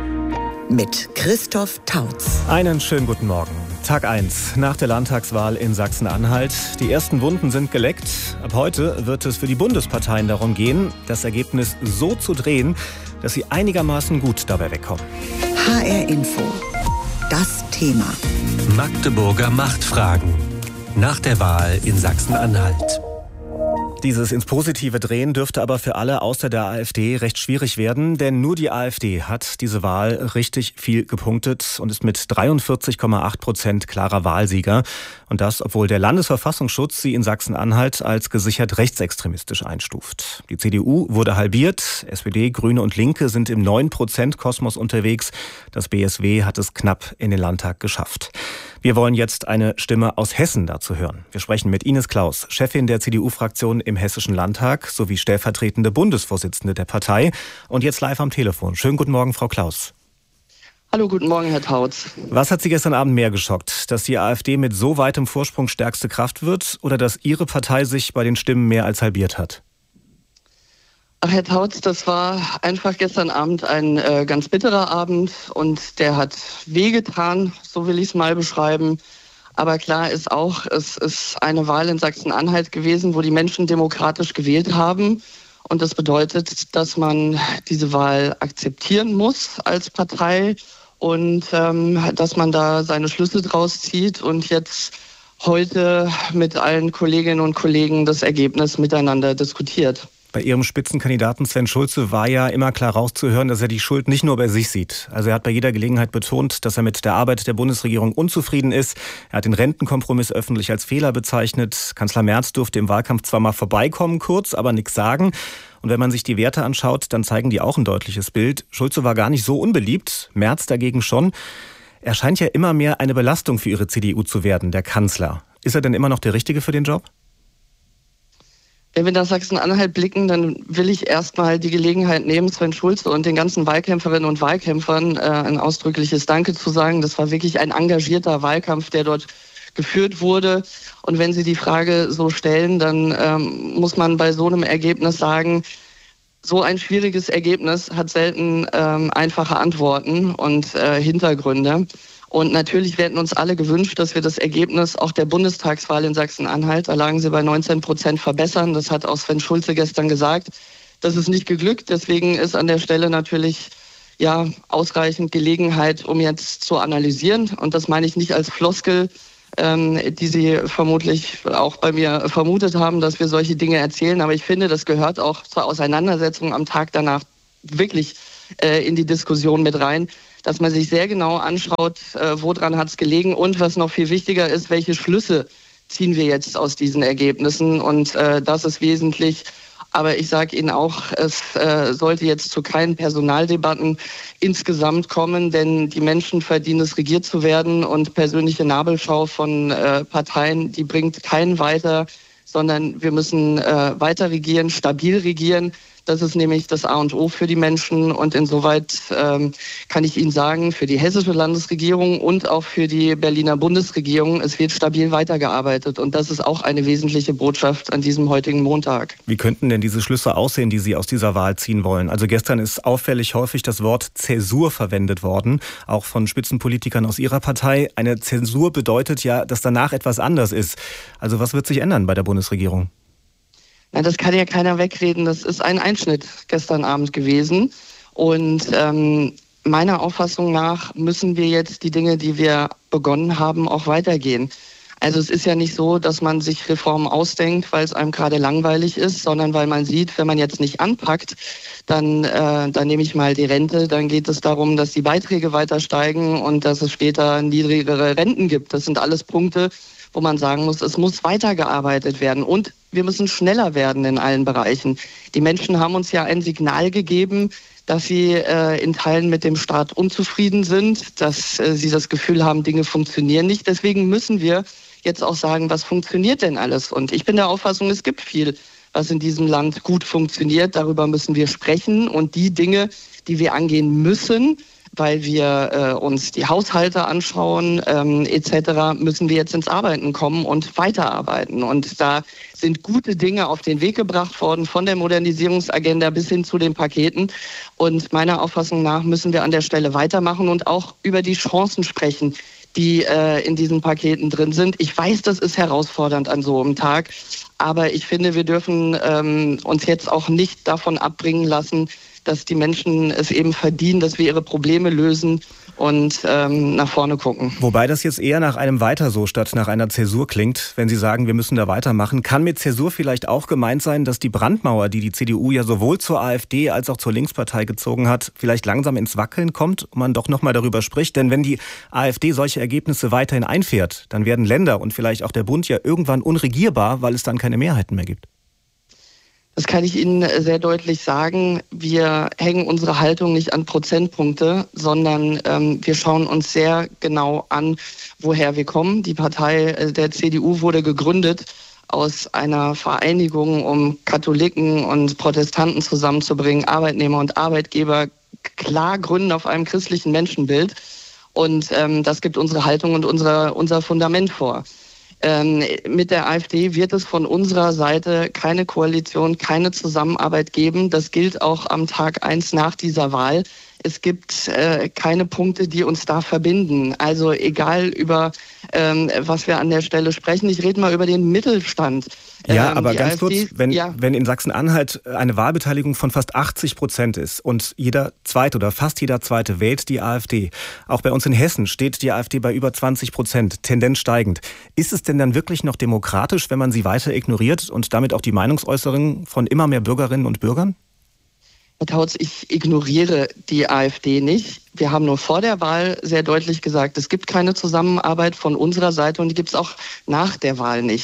mit Christoph Tautz. Einen schönen guten Morgen. Tag eins nach der Landtagswahl in Sachsen-Anhalt. Die ersten Wunden sind geleckt. Ab heute wird es für die Bundesparteien darum gehen, das Ergebnis so zu drehen, dass sie einigermaßen gut dabei wegkommen. H R Info. Das Thema. Magdeburger Machtfragen. Nach der Wahl in Sachsen-Anhalt. Dieses ins Positive drehen dürfte aber für alle außer der AfD recht schwierig werden, denn nur die AfD hat diese Wahl richtig viel gepunktet und ist mit dreiundvierzig Komma acht Prozent klarer Wahlsieger. Und das, obwohl der Landesverfassungsschutz sie in Sachsen-Anhalt als gesichert rechtsextremistisch einstuft. Die C D U wurde halbiert, S P D, Grüne und Linke sind im neun Prozent Kosmos unterwegs. Das B S W hat es knapp in den Landtag geschafft. Wir wollen jetzt eine Stimme aus Hessen dazu hören. Wir sprechen mit Ines Claus, Chefin der C D U-Fraktion im Hessischen Landtag sowie stellvertretende Bundesvorsitzende der Partei. Und jetzt live am Telefon. Schönen guten Morgen, Frau Claus. Hallo, guten Morgen, Herr Tautz. Was hat Sie gestern Abend mehr geschockt? Dass die AfD mit so weitem Vorsprung stärkste Kraft wird oder dass Ihre Partei sich bei den Stimmen mehr als halbiert hat? Ach, Herr Tautz, das war einfach gestern Abend ein äh, ganz bitterer Abend und der hat wehgetan, so will ich es mal beschreiben. Aber klar ist auch, es ist eine Wahl in Sachsen-Anhalt gewesen, wo die Menschen demokratisch gewählt haben. Und das bedeutet, dass man diese Wahl akzeptieren muss als Partei und ähm, dass man da seine Schlüsse draus zieht und jetzt heute mit allen Kolleginnen und Kollegen das Ergebnis miteinander diskutiert. Bei Ihrem Spitzenkandidaten Sven Schulze war ja immer klar rauszuhören, dass er die Schuld nicht nur bei sich sieht. Also er hat bei jeder Gelegenheit betont, dass er mit der Arbeit der Bundesregierung unzufrieden ist. Er hat den Rentenkompromiss öffentlich als Fehler bezeichnet. Kanzler Merz durfte im Wahlkampf zwar mal vorbeikommen kurz, aber nichts sagen. Und wenn man sich die Werte anschaut, dann zeigen die auch ein deutliches Bild. Schulze war gar nicht so unbeliebt, Merz dagegen schon. Er scheint ja immer mehr eine Belastung für Ihre C D U zu werden, der Kanzler. Ist er denn immer noch der Richtige für den Job? Wenn wir nach Sachsen-Anhalt blicken, dann will ich erstmal die Gelegenheit nehmen, Sven Schulze und den ganzen Wahlkämpferinnen und Wahlkämpfern äh, ein ausdrückliches Danke zu sagen. Das war wirklich ein engagierter Wahlkampf, der dort geführt wurde. Und wenn Sie die Frage so stellen, dann ähm, muss man bei so einem Ergebnis sagen, so ein schwieriges Ergebnis hat selten ähm, einfache Antworten und äh, Hintergründe. Und natürlich hätten uns alle gewünscht, dass wir das Ergebnis auch der Bundestagswahl in Sachsen-Anhalt, da lagen sie bei neunzehn Prozent, verbessern. Das hat auch Sven Schulze gestern gesagt. Das ist nicht geglückt. Deswegen ist an der Stelle natürlich ja ausreichend Gelegenheit, um jetzt zu analysieren. Und das meine ich nicht als Floskel, ähm, die Sie vermutlich auch bei mir vermutet haben, dass wir solche Dinge erzählen. Aber ich finde, das gehört auch zur Auseinandersetzung am Tag danach wirklich äh, in die Diskussion mit rein, dass man sich sehr genau anschaut, äh, woran hat es gelegen und was noch viel wichtiger ist, welche Schlüsse ziehen wir jetzt aus diesen Ergebnissen. Und äh, das ist wesentlich. Aber ich sage Ihnen auch, es äh, sollte jetzt zu keinen Personaldebatten insgesamt kommen, denn die Menschen verdienen es, regiert zu werden. Und persönliche Nabelschau von äh, Parteien, die bringt keinen weiter, sondern wir müssen äh, weiter regieren, stabil regieren. Das ist nämlich das A und O für die Menschen. Und insoweit ähm, kann ich Ihnen sagen, für die hessische Landesregierung und auch für die Berliner Bundesregierung, es wird stabil weitergearbeitet. Und das ist auch eine wesentliche Botschaft an diesem heutigen Montag. Wie könnten denn diese Schlüsse aussehen, die Sie aus dieser Wahl ziehen wollen? Also gestern ist auffällig häufig das Wort Zäsur verwendet worden, auch von Spitzenpolitikern aus Ihrer Partei. Eine Zäsur bedeutet ja, dass danach etwas anders ist. Also was wird sich ändern bei der Bundesregierung? Ja, das kann ja keiner wegreden. Das ist ein Einschnitt gestern Abend gewesen. Und ähm, meiner Auffassung nach müssen wir jetzt die Dinge, die wir begonnen haben, auch weitergehen. Also es ist ja nicht so, dass man sich Reformen ausdenkt, weil es einem gerade langweilig ist, sondern weil man sieht, wenn man jetzt nicht anpackt, dann, äh, dann nehme ich mal die Rente, dann geht es darum, dass die Beiträge weiter steigen und dass es später niedrigere Renten gibt. Das sind alles Punkte, wo man sagen muss, es muss weitergearbeitet werden und wir müssen schneller werden in allen Bereichen. Die Menschen haben uns ja ein Signal gegeben, dass sie äh, in Teilen mit dem Staat unzufrieden sind, dass äh, sie das Gefühl haben, Dinge funktionieren nicht. Deswegen müssen wir jetzt auch sagen, was funktioniert denn alles? Und ich bin der Auffassung, es gibt viel, was in diesem Land gut funktioniert. Darüber müssen wir sprechen und die Dinge, die wir angehen müssen, weil wir äh, uns die Haushalte anschauen ähm, et cetera, müssen wir jetzt ins Arbeiten kommen und weiterarbeiten. Und da sind gute Dinge auf den Weg gebracht worden, von der Modernisierungsagenda bis hin zu den Paketen. Und meiner Auffassung nach müssen wir an der Stelle weitermachen und auch über die Chancen sprechen, die äh, in diesen Paketen drin sind. Ich weiß, das ist herausfordernd an so einem Tag, aber ich finde, wir dürfen ähm, uns jetzt auch nicht davon abbringen lassen, dass die Menschen es eben verdienen, dass wir ihre Probleme lösen und ähm, nach vorne gucken. Wobei das jetzt eher nach einem Weiter so statt nach einer Zäsur klingt, wenn Sie sagen, wir müssen da weitermachen. Kann mit Zäsur vielleicht auch gemeint sein, dass die Brandmauer, die die C D U ja sowohl zur AfD als auch zur Linkspartei gezogen hat, vielleicht langsam ins Wackeln kommt und man doch nochmal darüber spricht? Denn wenn die AfD solche Ergebnisse weiterhin einfährt, dann werden Länder und vielleicht auch der Bund ja irgendwann unregierbar, weil es dann keine Mehrheiten mehr gibt. Das kann ich Ihnen sehr deutlich sagen. Wir hängen unsere Haltung nicht an Prozentpunkte, sondern ähm, wir schauen uns sehr genau an, woher wir kommen. Die Partei der C D U wurde gegründet aus einer Vereinigung, um Katholiken und Protestanten zusammenzubringen, Arbeitnehmer und Arbeitgeber, klar gründen auf einem christlichen Menschenbild. Und ähm, das gibt unsere Haltung und unsere, unser Fundament vor. Ähm, mit der AfD wird es von unserer Seite keine Koalition, keine Zusammenarbeit geben. Das gilt auch am Tag eins nach dieser Wahl. Es gibt äh, keine Punkte, die uns da verbinden. Also egal über ähm, was wir an der Stelle sprechen. Ich rede mal über den Mittelstand. Ja, ähm, aber ganz AfD, kurz, wenn, ja. wenn in Sachsen-Anhalt eine Wahlbeteiligung von fast achtzig Prozent ist und jeder Zweite oder fast jeder Zweite wählt die AfD, auch bei uns in Hessen steht die AfD bei über zwanzig Prozent, Tendenz steigend. Ist es denn dann wirklich noch demokratisch, wenn man sie weiter ignoriert und damit auch die Meinungsäußerungen von immer mehr Bürgerinnen und Bürgern? Herr Tautz, ich ignoriere die AfD nicht. Wir haben nur vor der Wahl sehr deutlich gesagt, es gibt keine Zusammenarbeit von unserer Seite und die gibt es auch nach der Wahl nicht.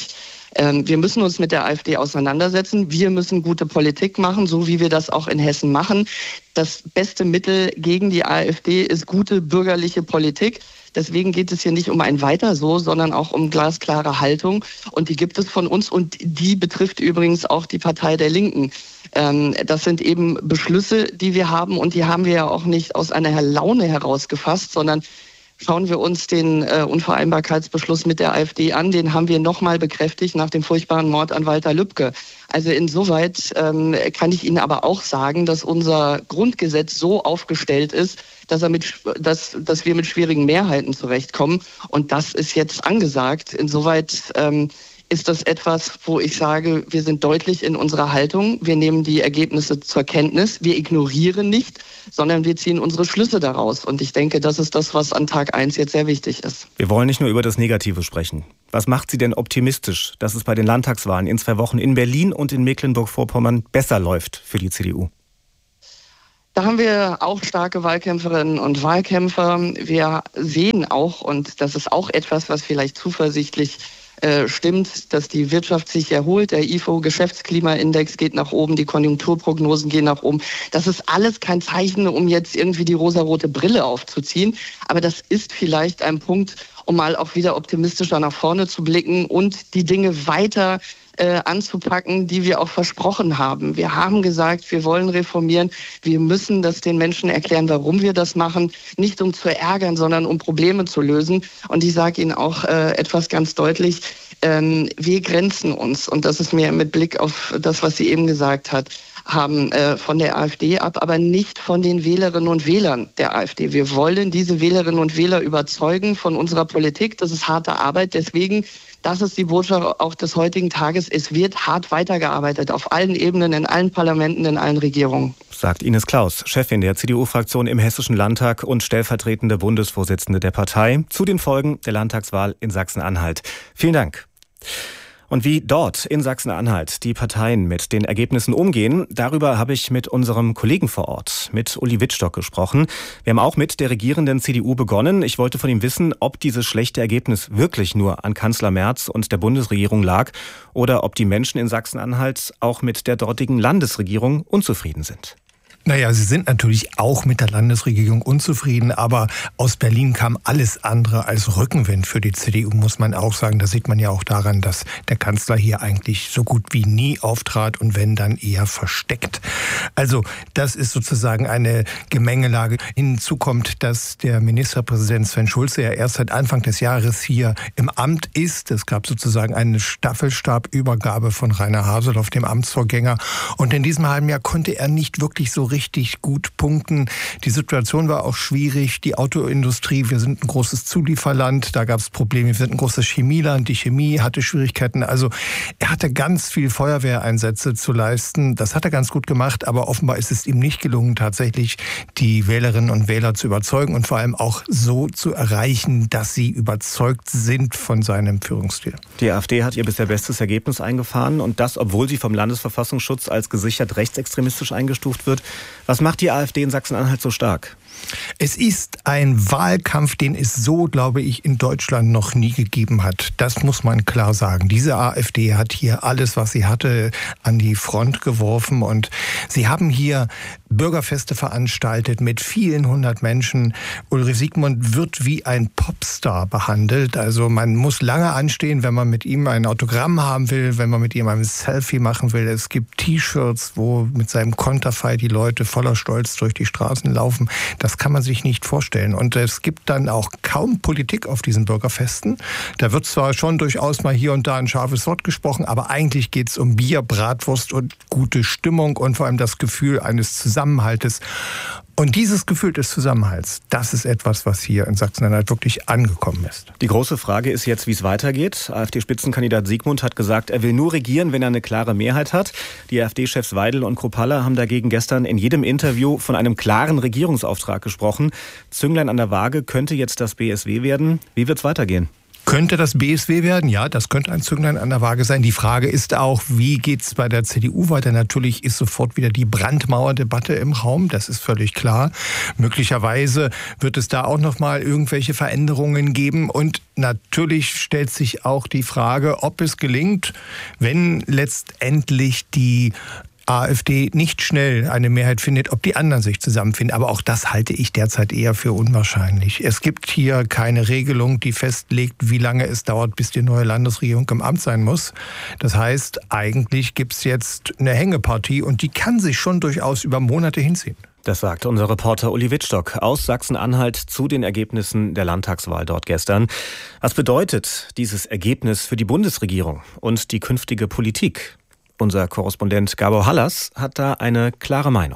Ähm, wir müssen uns mit der AfD auseinandersetzen. Wir müssen gute Politik machen, so wie wir das auch in Hessen machen. Das beste Mittel gegen die AfD ist gute bürgerliche Politik. Deswegen geht es hier nicht um ein Weiter so, sondern auch um glasklare Haltung. Und die gibt es von uns und die betrifft übrigens auch die Partei der Linken. Ähm, das sind eben Beschlüsse, die wir haben und die haben wir ja auch nicht aus einer Laune heraus gefasst, sondern schauen wir uns den äh, Unvereinbarkeitsbeschluss mit der AfD an. Den haben wir nochmal bekräftigt nach dem furchtbaren Mord an Walter Lübcke. Also insoweit ähm, kann ich Ihnen aber auch sagen, dass unser Grundgesetz so aufgestellt ist, dass, er mit, dass, dass wir mit schwierigen Mehrheiten zurechtkommen. Und das ist jetzt angesagt. Insoweit ähm, ist das etwas, wo ich sage, wir sind deutlich in unserer Haltung. Wir nehmen die Ergebnisse zur Kenntnis. Wir ignorieren nicht, sondern wir ziehen unsere Schlüsse daraus. Und ich denke, das ist das, was an Tag eins jetzt sehr wichtig ist. Wir wollen nicht nur über das Negative sprechen. Was macht Sie denn optimistisch, dass es bei den Landtagswahlen in zwei Wochen in Berlin und in Mecklenburg-Vorpommern besser läuft für die C D U? Da haben wir auch starke Wahlkämpferinnen und Wahlkämpfer. Wir sehen auch, und das ist auch etwas, was vielleicht zuversichtlich äh, stimmt, dass die Wirtschaft sich erholt. Der I F O-Geschäftsklimaindex geht nach oben, die Konjunkturprognosen gehen nach oben. Das ist alles kein Zeichen, um jetzt irgendwie die rosarote Brille aufzuziehen. Aber das ist vielleicht ein Punkt, um mal auch wieder optimistischer nach vorne zu blicken und die Dinge weiter äh, anzupacken, die wir auch versprochen haben. Wir haben gesagt, wir wollen reformieren. Wir müssen das den Menschen erklären, warum wir das machen. Nicht um zu ärgern, sondern um Probleme zu lösen. Und ich sage Ihnen auch äh, etwas ganz deutlich. Ähm, wir grenzen uns, und das ist mir mit Blick auf das, was sie eben gesagt hat, haben äh, von der AfD ab, aber nicht von den Wählerinnen und Wählern der AfD. Wir wollen diese Wählerinnen und Wähler überzeugen von unserer Politik. Das ist harte Arbeit. Deswegen, das ist die Botschaft auch des heutigen Tages. Es wird hart weitergearbeitet auf allen Ebenen, in allen Parlamenten, in allen Regierungen. Sagt Ines Claus, Chefin der C D U-Fraktion im Hessischen Landtag und stellvertretende Bundesvorsitzende der Partei, zu den Folgen der Landtagswahl in Sachsen-Anhalt. Vielen Dank. Und wie dort in Sachsen-Anhalt die Parteien mit den Ergebnissen umgehen, darüber habe ich mit unserem Kollegen vor Ort, mit Uli Wittstock, gesprochen. Wir haben auch mit der regierenden C D U begonnen. Ich wollte von ihm wissen, ob dieses schlechte Ergebnis wirklich nur an Kanzler Merz und der Bundesregierung lag oder ob die Menschen in Sachsen-Anhalt auch mit der dortigen Landesregierung unzufrieden sind. Naja, sie sind natürlich auch mit der Landesregierung unzufrieden, aber aus Berlin kam alles andere als Rückenwind für die C D U, muss man auch sagen. Das sieht man ja auch daran, dass der Kanzler hier eigentlich so gut wie nie auftrat und wenn, dann eher versteckt. Also das ist sozusagen eine Gemengelage. Hinzu kommt, dass der Ministerpräsident Sven Schulze ja erst seit Anfang des Jahres hier im Amt ist. Es gab sozusagen eine Staffelstabübergabe von Rainer Haseloff, dem Amtsvorgänger. Und in diesem halben Jahr konnte er nicht wirklich so richtig gut punkten. Die Situation war auch schwierig. Die Autoindustrie, wir sind ein großes Zulieferland, da gab es Probleme. Wir sind ein großes Chemieland, die Chemie hatte Schwierigkeiten. Also er hatte ganz viel Feuerwehreinsätze zu leisten. Das hat er ganz gut gemacht, aber offenbar ist es ihm nicht gelungen, tatsächlich die Wählerinnen und Wähler zu überzeugen und vor allem auch so zu erreichen, dass sie überzeugt sind von seinem Führungsstil. Die AfD hat ihr bisher bestes Ergebnis eingefahren und das, obwohl sie vom Landesverfassungsschutz als gesichert rechtsextremistisch eingestuft wird. Was macht die AfD in Sachsen-Anhalt so stark? Es ist ein Wahlkampf, den es so, glaube ich, in Deutschland noch nie gegeben hat. Das muss man klar sagen. Diese AfD hat hier alles, was sie hatte, an die Front geworfen. Und sie haben hier Bürgerfeste veranstaltet mit vielen hundert Menschen. Ulrich Siegmund wird wie ein Popstar behandelt. Also man muss lange anstehen, wenn man mit ihm ein Autogramm haben will, wenn man mit ihm ein Selfie machen will. Es gibt T-Shirts, wo mit seinem Konterfei die Leute voller Stolz durch die Straßen laufen. Das kann man sich nicht vorstellen. Und es gibt dann auch kaum Politik auf diesen Bürgerfesten. Da wird zwar schon durchaus mal hier und da ein scharfes Wort gesprochen, aber eigentlich geht es um Bier, Bratwurst und gute Stimmung und vor allem das Gefühl eines Zusammenhaltes. Und dieses Gefühl des Zusammenhalts, das ist etwas, was hier in Sachsen-Anhalt wirklich angekommen ist. Die große Frage ist jetzt, wie es weitergeht. AfD-Spitzenkandidat Siegmund hat gesagt, er will nur regieren, wenn er eine klare Mehrheit hat. Die AfD-Chefs Weidel und Kruppalla haben dagegen gestern in jedem Interview von einem klaren Regierungsauftrag gesprochen. Zünglein an der Waage könnte jetzt das B S W werden. Wie wird es weitergehen? Könnte das B S W werden? Ja, das könnte ein Zünglein an der Waage sein. Die Frage ist auch, wie geht es bei der C D U weiter? Natürlich ist sofort wieder die Brandmauerdebatte im Raum, das ist völlig klar. Möglicherweise wird es da auch noch mal irgendwelche Veränderungen geben. Und natürlich stellt sich auch die Frage, ob es gelingt, wenn letztendlich die AfD nicht schnell eine Mehrheit findet, ob die anderen sich zusammenfinden. Aber auch das halte ich derzeit eher für unwahrscheinlich. Es gibt hier keine Regelung, die festlegt, wie lange es dauert, bis die neue Landesregierung im Amt sein muss. Das heißt, eigentlich gibt es jetzt eine Hängepartie und die kann sich schon durchaus über Monate hinziehen. Das sagt unser Reporter Uli Wittstock aus Sachsen-Anhalt zu den Ergebnissen der Landtagswahl dort gestern. Was bedeutet dieses Ergebnis für die Bundesregierung und die künftige Politik? Unser Korrespondent Gabor Hallas hat da eine klare Meinung.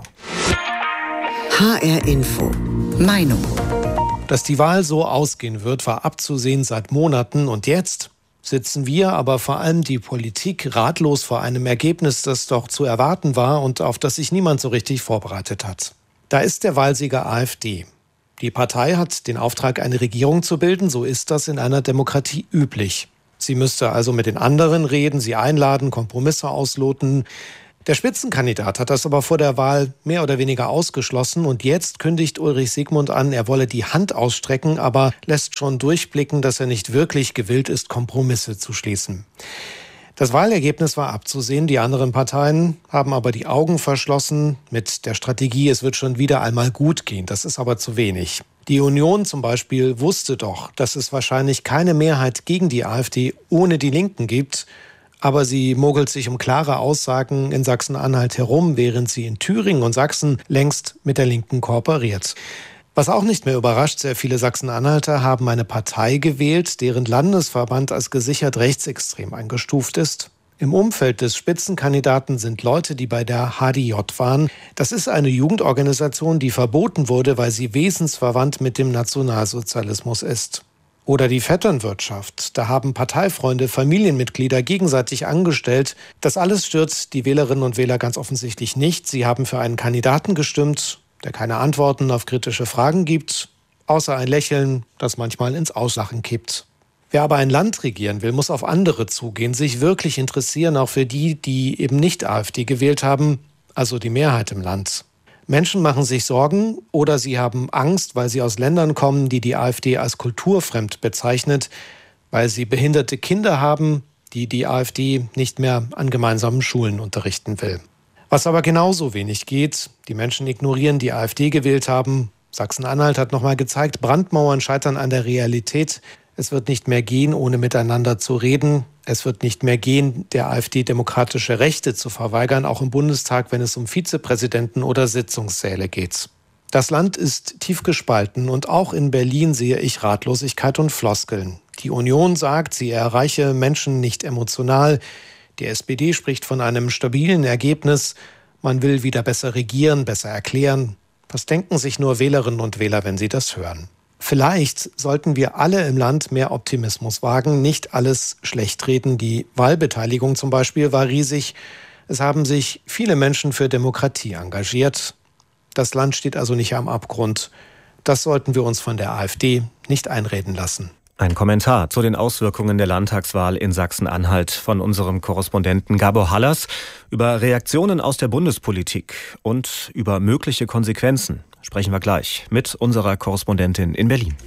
H R Info. Meinung. Dass die Wahl so ausgehen wird, war abzusehen seit Monaten. Und jetzt sitzen wir, aber vor allem die Politik, ratlos vor einem Ergebnis, das doch zu erwarten war und auf das sich niemand so richtig vorbereitet hat. Da ist der Wahlsieger AfD. Die Partei hat den Auftrag, eine Regierung zu bilden. So ist das in einer Demokratie üblich. Sie müsste also mit den anderen reden, sie einladen, Kompromisse ausloten. Der Spitzenkandidat hat das aber vor der Wahl mehr oder weniger ausgeschlossen. Und jetzt kündigt Ulrich Siegmund an, er wolle die Hand ausstrecken, aber lässt schon durchblicken, dass er nicht wirklich gewillt ist, Kompromisse zu schließen. Das Wahlergebnis war abzusehen. Die anderen Parteien haben aber die Augen verschlossen mit der Strategie, es wird schon wieder einmal gut gehen. Das ist aber zu wenig. Die Union zum Beispiel wusste doch, dass es wahrscheinlich keine Mehrheit gegen die AfD ohne die Linken gibt. Aber sie mogelt sich um klare Aussagen in Sachsen-Anhalt herum, während sie in Thüringen und Sachsen längst mit der Linken kooperiert. Was auch nicht mehr überrascht, sehr viele Sachsen-Anhalter haben eine Partei gewählt, deren Landesverband als gesichert rechtsextrem eingestuft ist. Im Umfeld des Spitzenkandidaten sind Leute, die bei der H D J waren. Das ist eine Jugendorganisation, die verboten wurde, weil sie wesensverwandt mit dem Nationalsozialismus ist. Oder die Vetternwirtschaft. Da haben Parteifreunde, Familienmitglieder gegenseitig angestellt. Das alles stört die Wählerinnen und Wähler ganz offensichtlich nicht. Sie haben für einen Kandidaten gestimmt, der keine Antworten auf kritische Fragen gibt, außer ein Lächeln, das manchmal ins Auslachen kippt. Wer aber ein Land regieren will, muss auf andere zugehen, sich wirklich interessieren, auch für die, die eben nicht AfD gewählt haben, also die Mehrheit im Land. Menschen machen sich Sorgen oder sie haben Angst, weil sie aus Ländern kommen, die die AfD als kulturfremd bezeichnet, weil sie behinderte Kinder haben, die die AfD nicht mehr an gemeinsamen Schulen unterrichten will. Was aber genauso wenig geht, die Menschen ignorieren, die AfD gewählt haben. Sachsen-Anhalt hat nochmal gezeigt, Brandmauern scheitern an der Realität. Es wird nicht mehr gehen, ohne miteinander zu reden. Es wird nicht mehr gehen, der AfD demokratische Rechte zu verweigern, auch im Bundestag, wenn es um Vizepräsidenten oder Sitzungssäle geht. Das Land ist tief gespalten und auch in Berlin sehe ich Ratlosigkeit und Floskeln. Die Union sagt, sie erreiche Menschen nicht emotional. Die S P D spricht von einem stabilen Ergebnis. Man will wieder besser regieren, besser erklären. Was denken sich nur Wählerinnen und Wähler, wenn sie das hören? Vielleicht sollten wir alle im Land mehr Optimismus wagen, nicht alles schlecht reden. Die Wahlbeteiligung zum Beispiel war riesig. Es haben sich viele Menschen für Demokratie engagiert. Das Land steht also nicht am Abgrund. Das sollten wir uns von der AfD nicht einreden lassen. Ein Kommentar zu den Auswirkungen der Landtagswahl in Sachsen-Anhalt von unserem Korrespondenten Gabor Hallas über Reaktionen aus der Bundespolitik und über mögliche Konsequenzen. Sprechen wir gleich mit unserer Korrespondentin in Berlin.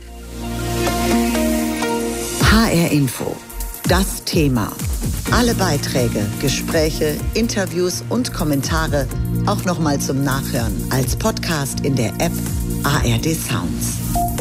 H R Info. Das Thema. Alle Beiträge, Gespräche, Interviews und Kommentare auch nochmal zum Nachhören als Podcast in der App A R D Sounds.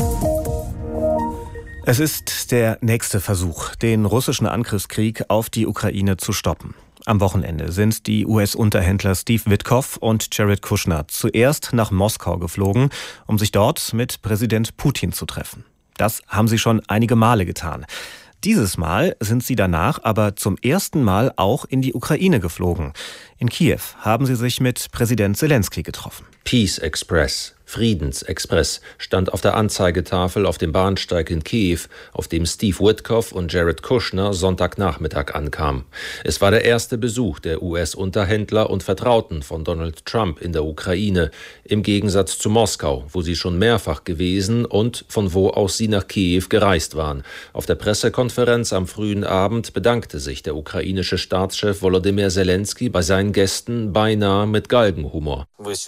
Es ist der nächste Versuch, den russischen Angriffskrieg auf die Ukraine zu stoppen. Am Wochenende sind die U S-Unterhändler Steve Witkoff und Jared Kushner zuerst nach Moskau geflogen, um sich dort mit Präsident Putin zu treffen. Das haben sie schon einige Male getan. Dieses Mal sind sie danach aber zum ersten Mal auch in die Ukraine geflogen. In Kiew haben sie sich mit Präsident Selenskyj getroffen. Peace Express. Friedensexpress stand auf der Anzeigetafel auf dem Bahnsteig in Kiew, auf dem Steve Witkoff und Jared Kushner Sonntagnachmittag ankamen. Es war der erste Besuch der U S-Unterhändler und Vertrauten von Donald Trump in der Ukraine, im Gegensatz zu Moskau, wo sie schon mehrfach gewesen und von wo aus sie nach Kiew gereist waren. Auf der Pressekonferenz am frühen Abend bedankte sich der ukrainische Staatschef Volodymyr Zelensky bei seinen Gästen beinahe mit Galgenhumor.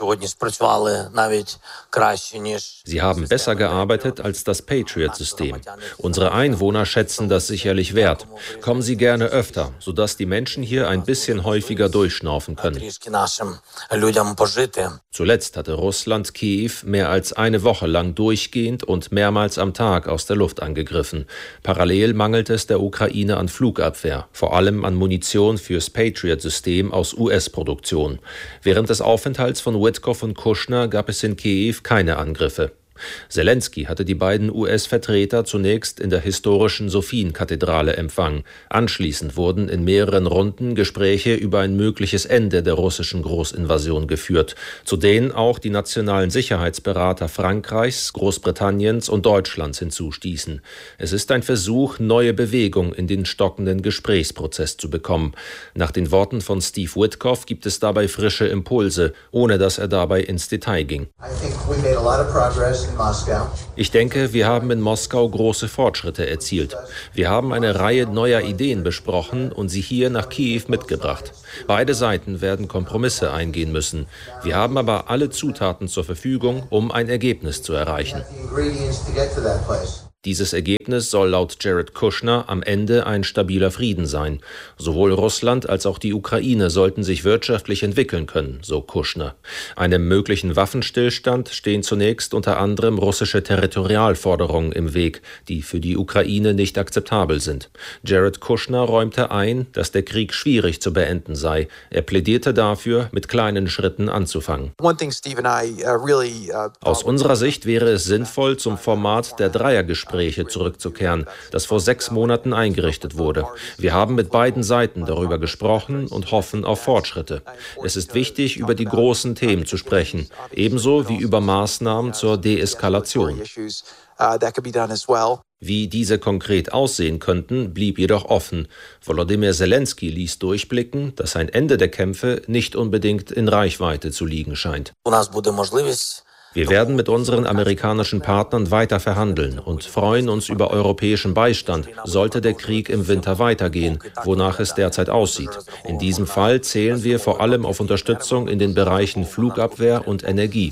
Sie haben besser gearbeitet als das Patriot-System. Unsere Einwohner schätzen das sicherlich wert. Kommen Sie gerne öfter, sodass die Menschen hier ein bisschen häufiger durchschnaufen können. Zuletzt hatte Russland Kiew mehr als eine Woche lang durchgehend und mehrmals am Tag aus der Luft angegriffen. Parallel mangelte es der Ukraine an Flugabwehr, vor allem an Munition fürs Patriot-System aus U S-Produktion. Während des Aufenthalts von Witkoff und Kushner gab es in Kiew keine Angriffe. Zelensky hatte die beiden U S-Vertreter zunächst in der historischen Sophien-Kathedrale empfangen. Anschließend wurden in mehreren Runden Gespräche über ein mögliches Ende der russischen Großinvasion geführt, zu denen auch die nationalen Sicherheitsberater Frankreichs, Großbritanniens und Deutschlands hinzustießen. Es ist ein Versuch, neue Bewegung in den stockenden Gesprächsprozess zu bekommen. Nach den Worten von Steve Witkoff gibt es dabei frische Impulse, ohne dass er dabei ins Detail ging. Ich denke, wir haben in Moskau große Fortschritte erzielt. Wir haben eine Reihe neuer Ideen besprochen und sie hier nach Kiew mitgebracht. Beide Seiten werden Kompromisse eingehen müssen. Wir haben aber alle Zutaten zur Verfügung, um ein Ergebnis zu erreichen. Dieses Ergebnis soll laut Jared Kushner am Ende ein stabiler Frieden sein. Sowohl Russland als auch die Ukraine sollten sich wirtschaftlich entwickeln können, so Kushner. Einem möglichen Waffenstillstand stehen zunächst unter anderem russische Territorialforderungen im Weg, die für die Ukraine nicht akzeptabel sind. Jared Kushner räumte ein, dass der Krieg schwierig zu beenden sei. Er plädierte dafür, mit kleinen Schritten anzufangen. Aus unserer Sicht wäre es sinnvoll, zum Format der Dreiergespräche zurückzukehren, das vor sechs Monaten eingerichtet wurde. Wir haben mit beiden Seiten darüber gesprochen und hoffen auf Fortschritte. Es ist wichtig, über die großen Themen zu sprechen, ebenso wie über Maßnahmen zur Deeskalation. Wie diese konkret aussehen könnten, blieb jedoch offen. Volodymyr Zelensky ließ durchblicken, dass ein Ende der Kämpfe nicht unbedingt in Reichweite zu liegen scheint. Wir werden mit unseren amerikanischen Partnern weiter verhandeln und freuen uns über europäischen Beistand, sollte der Krieg im Winter weitergehen, wonach es derzeit aussieht. In diesem Fall zählen wir vor allem auf Unterstützung in den Bereichen Flugabwehr und Energie.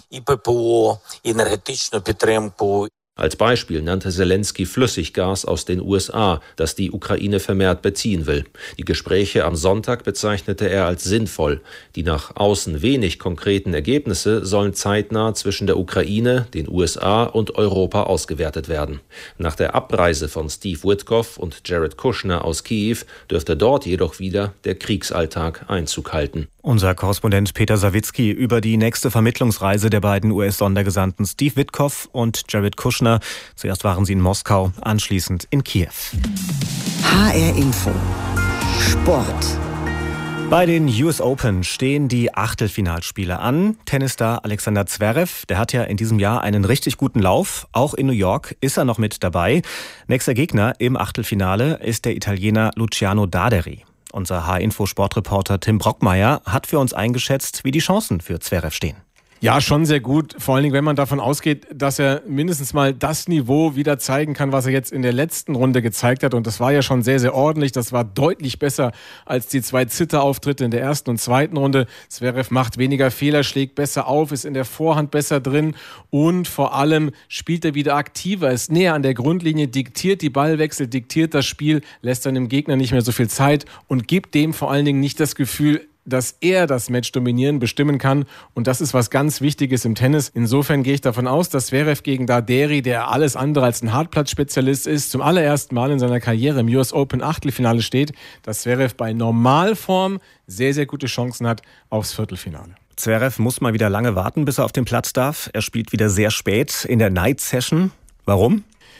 Als Beispiel nannte Zelensky Flüssiggas aus den U S A, das die Ukraine vermehrt beziehen will. Die Gespräche am Sonntag bezeichnete er als sinnvoll. Die nach außen wenig konkreten Ergebnisse sollen zeitnah zwischen der Ukraine, den U S A und Europa ausgewertet werden. Nach der Abreise von Steve Witkoff und Jared Kushner aus Kiew dürfte dort jedoch wieder der Kriegsalltag Einzug halten. Unser Korrespondent Peter Sawicki über die nächste Vermittlungsreise der beiden U S-Sondergesandten Steve Witkoff und Jared Kushner. Zuerst waren sie in Moskau, anschließend in Kiew. H R Info. Sport. Bei den U S Open stehen die Achtelfinalspiele an. Tennisstar Alexander Zverev, der hat ja in diesem Jahr einen richtig guten Lauf. Auch in New York ist er noch mit dabei. Nächster Gegner im Achtelfinale ist der Italiener Luciano Daderi. Unser H R-Info-Sportreporter Tim Brockmeier hat für uns eingeschätzt, wie die Chancen für Zverev stehen. Ja, schon sehr gut. Vor allen Dingen, wenn man davon ausgeht, dass er mindestens mal das Niveau wieder zeigen kann, was er jetzt in der letzten Runde gezeigt hat. Und das war ja schon sehr, sehr ordentlich. Das war deutlich besser als die zwei Zitterauftritte in der ersten und zweiten Runde. Zverev macht weniger Fehler, schlägt besser auf, ist in der Vorhand besser drin und vor allem spielt er wieder aktiver, ist näher an der Grundlinie, diktiert die Ballwechsel, diktiert das Spiel, lässt dann dem Gegner nicht mehr so viel Zeit und gibt dem vor allen Dingen nicht das Gefühl, dass er das Match dominieren, bestimmen kann. Und das ist was ganz Wichtiges im Tennis. Insofern gehe ich davon aus, dass Zverev gegen Daderi, der alles andere als ein Hartplatzspezialist ist, zum allerersten Mal in seiner Karriere im U S Open Achtelfinale steht, dass Zverev bei Normalform sehr, sehr gute Chancen hat aufs Viertelfinale. Zverev muss mal wieder lange warten, bis er auf den Platz darf. Er spielt wieder sehr spät in der Night Session. Warum?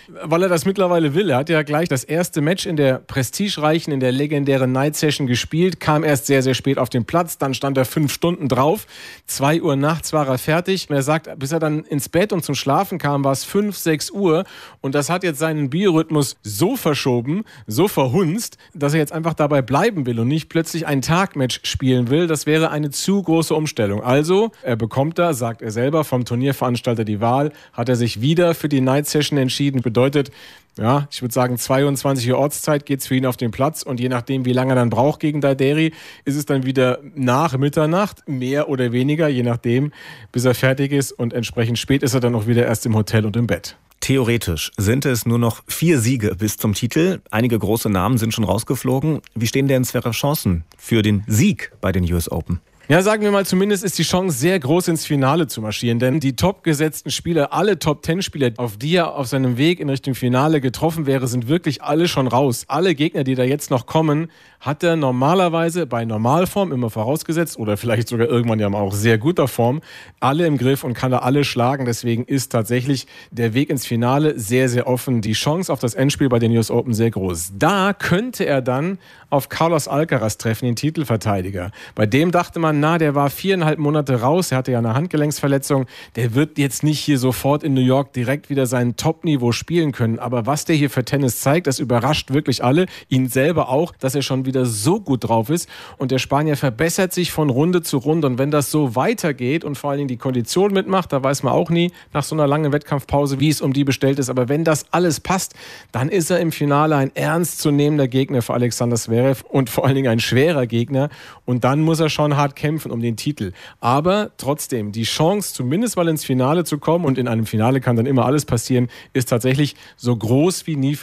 Weil er das mittlerweile will. Er hat ja gleich das erste Match in der prestigereichen, in der legendären Night Session gespielt, kam erst sehr, sehr spät auf den Platz, dann stand er fünf Stunden drauf. Zwei Uhr nachts war er fertig. Und er sagt, bis er dann ins Bett und zum Schlafen kam, war es fünf, sechs Uhr. Und das hat jetzt seinen Biorhythmus so verschoben, so verhunzt, dass er jetzt einfach dabei bleiben will und nicht plötzlich ein Tagmatch spielen will. Das wäre eine zu große Umstellung. Also, er bekommt da, sagt er selber, vom Turnierveranstalter die Wahl, hat er sich wieder für die Night Session entschieden. Bedeutet, ja, ich würde sagen, zweiundzwanzig Uhr Ortszeit geht's für ihn auf den Platz und je nachdem, wie lange er dann braucht gegen Daideri, ist es dann wieder nach Mitternacht, mehr oder weniger, je nachdem, bis er fertig ist und entsprechend spät ist er dann auch wieder erst im Hotel und im Bett. Theoretisch sind es nur noch vier Siege bis zum Titel. Einige große Namen sind schon rausgeflogen. Wie stehen denn Zverev Chancen für den Sieg bei den U S Open? Ja, sagen wir mal, zumindest ist die Chance sehr groß, ins Finale zu marschieren. Denn die top gesetzten Spieler, alle Top-Ten-Spieler, auf die er auf seinem Weg in Richtung Finale getroffen wäre, sind wirklich alle schon raus. Alle Gegner, die da jetzt noch kommen, hat er normalerweise bei Normalform, immer vorausgesetzt, oder vielleicht sogar irgendwann ja auch sehr guter Form, alle im Griff und kann da alle schlagen. Deswegen ist tatsächlich der Weg ins Finale sehr, sehr offen. Die Chance auf das Endspiel bei den U S Open sehr groß. Da könnte er dann auf Carlos Alcaraz treffen, den Titelverteidiger. Bei dem dachte man, na, der war viereinhalb Monate raus, er hatte ja eine Handgelenksverletzung, der wird jetzt nicht hier sofort in New York direkt wieder sein Top-Niveau spielen können. Aber was der hier für Tennis zeigt, das überrascht wirklich alle, ihn selber auch, dass er schon wieder so gut drauf ist. Und der Spanier verbessert sich von Runde zu Runde. Und wenn das so weitergeht und vor allen Dingen die Kondition mitmacht, da weiß man auch nie nach so einer langen Wettkampfpause, wie es um die bestellt ist. Aber wenn das alles passt, dann ist er im Finale ein ernstzunehmender Gegner für Alexander Zverev und vor allen Dingen ein schwerer Gegner. Und dann muss er schon hart kämpfen um den Titel. Aber trotzdem, die Chance, zumindest mal ins Finale zu kommen, und in einem Finale kann dann immer alles passieren, ist tatsächlich so groß wie nie.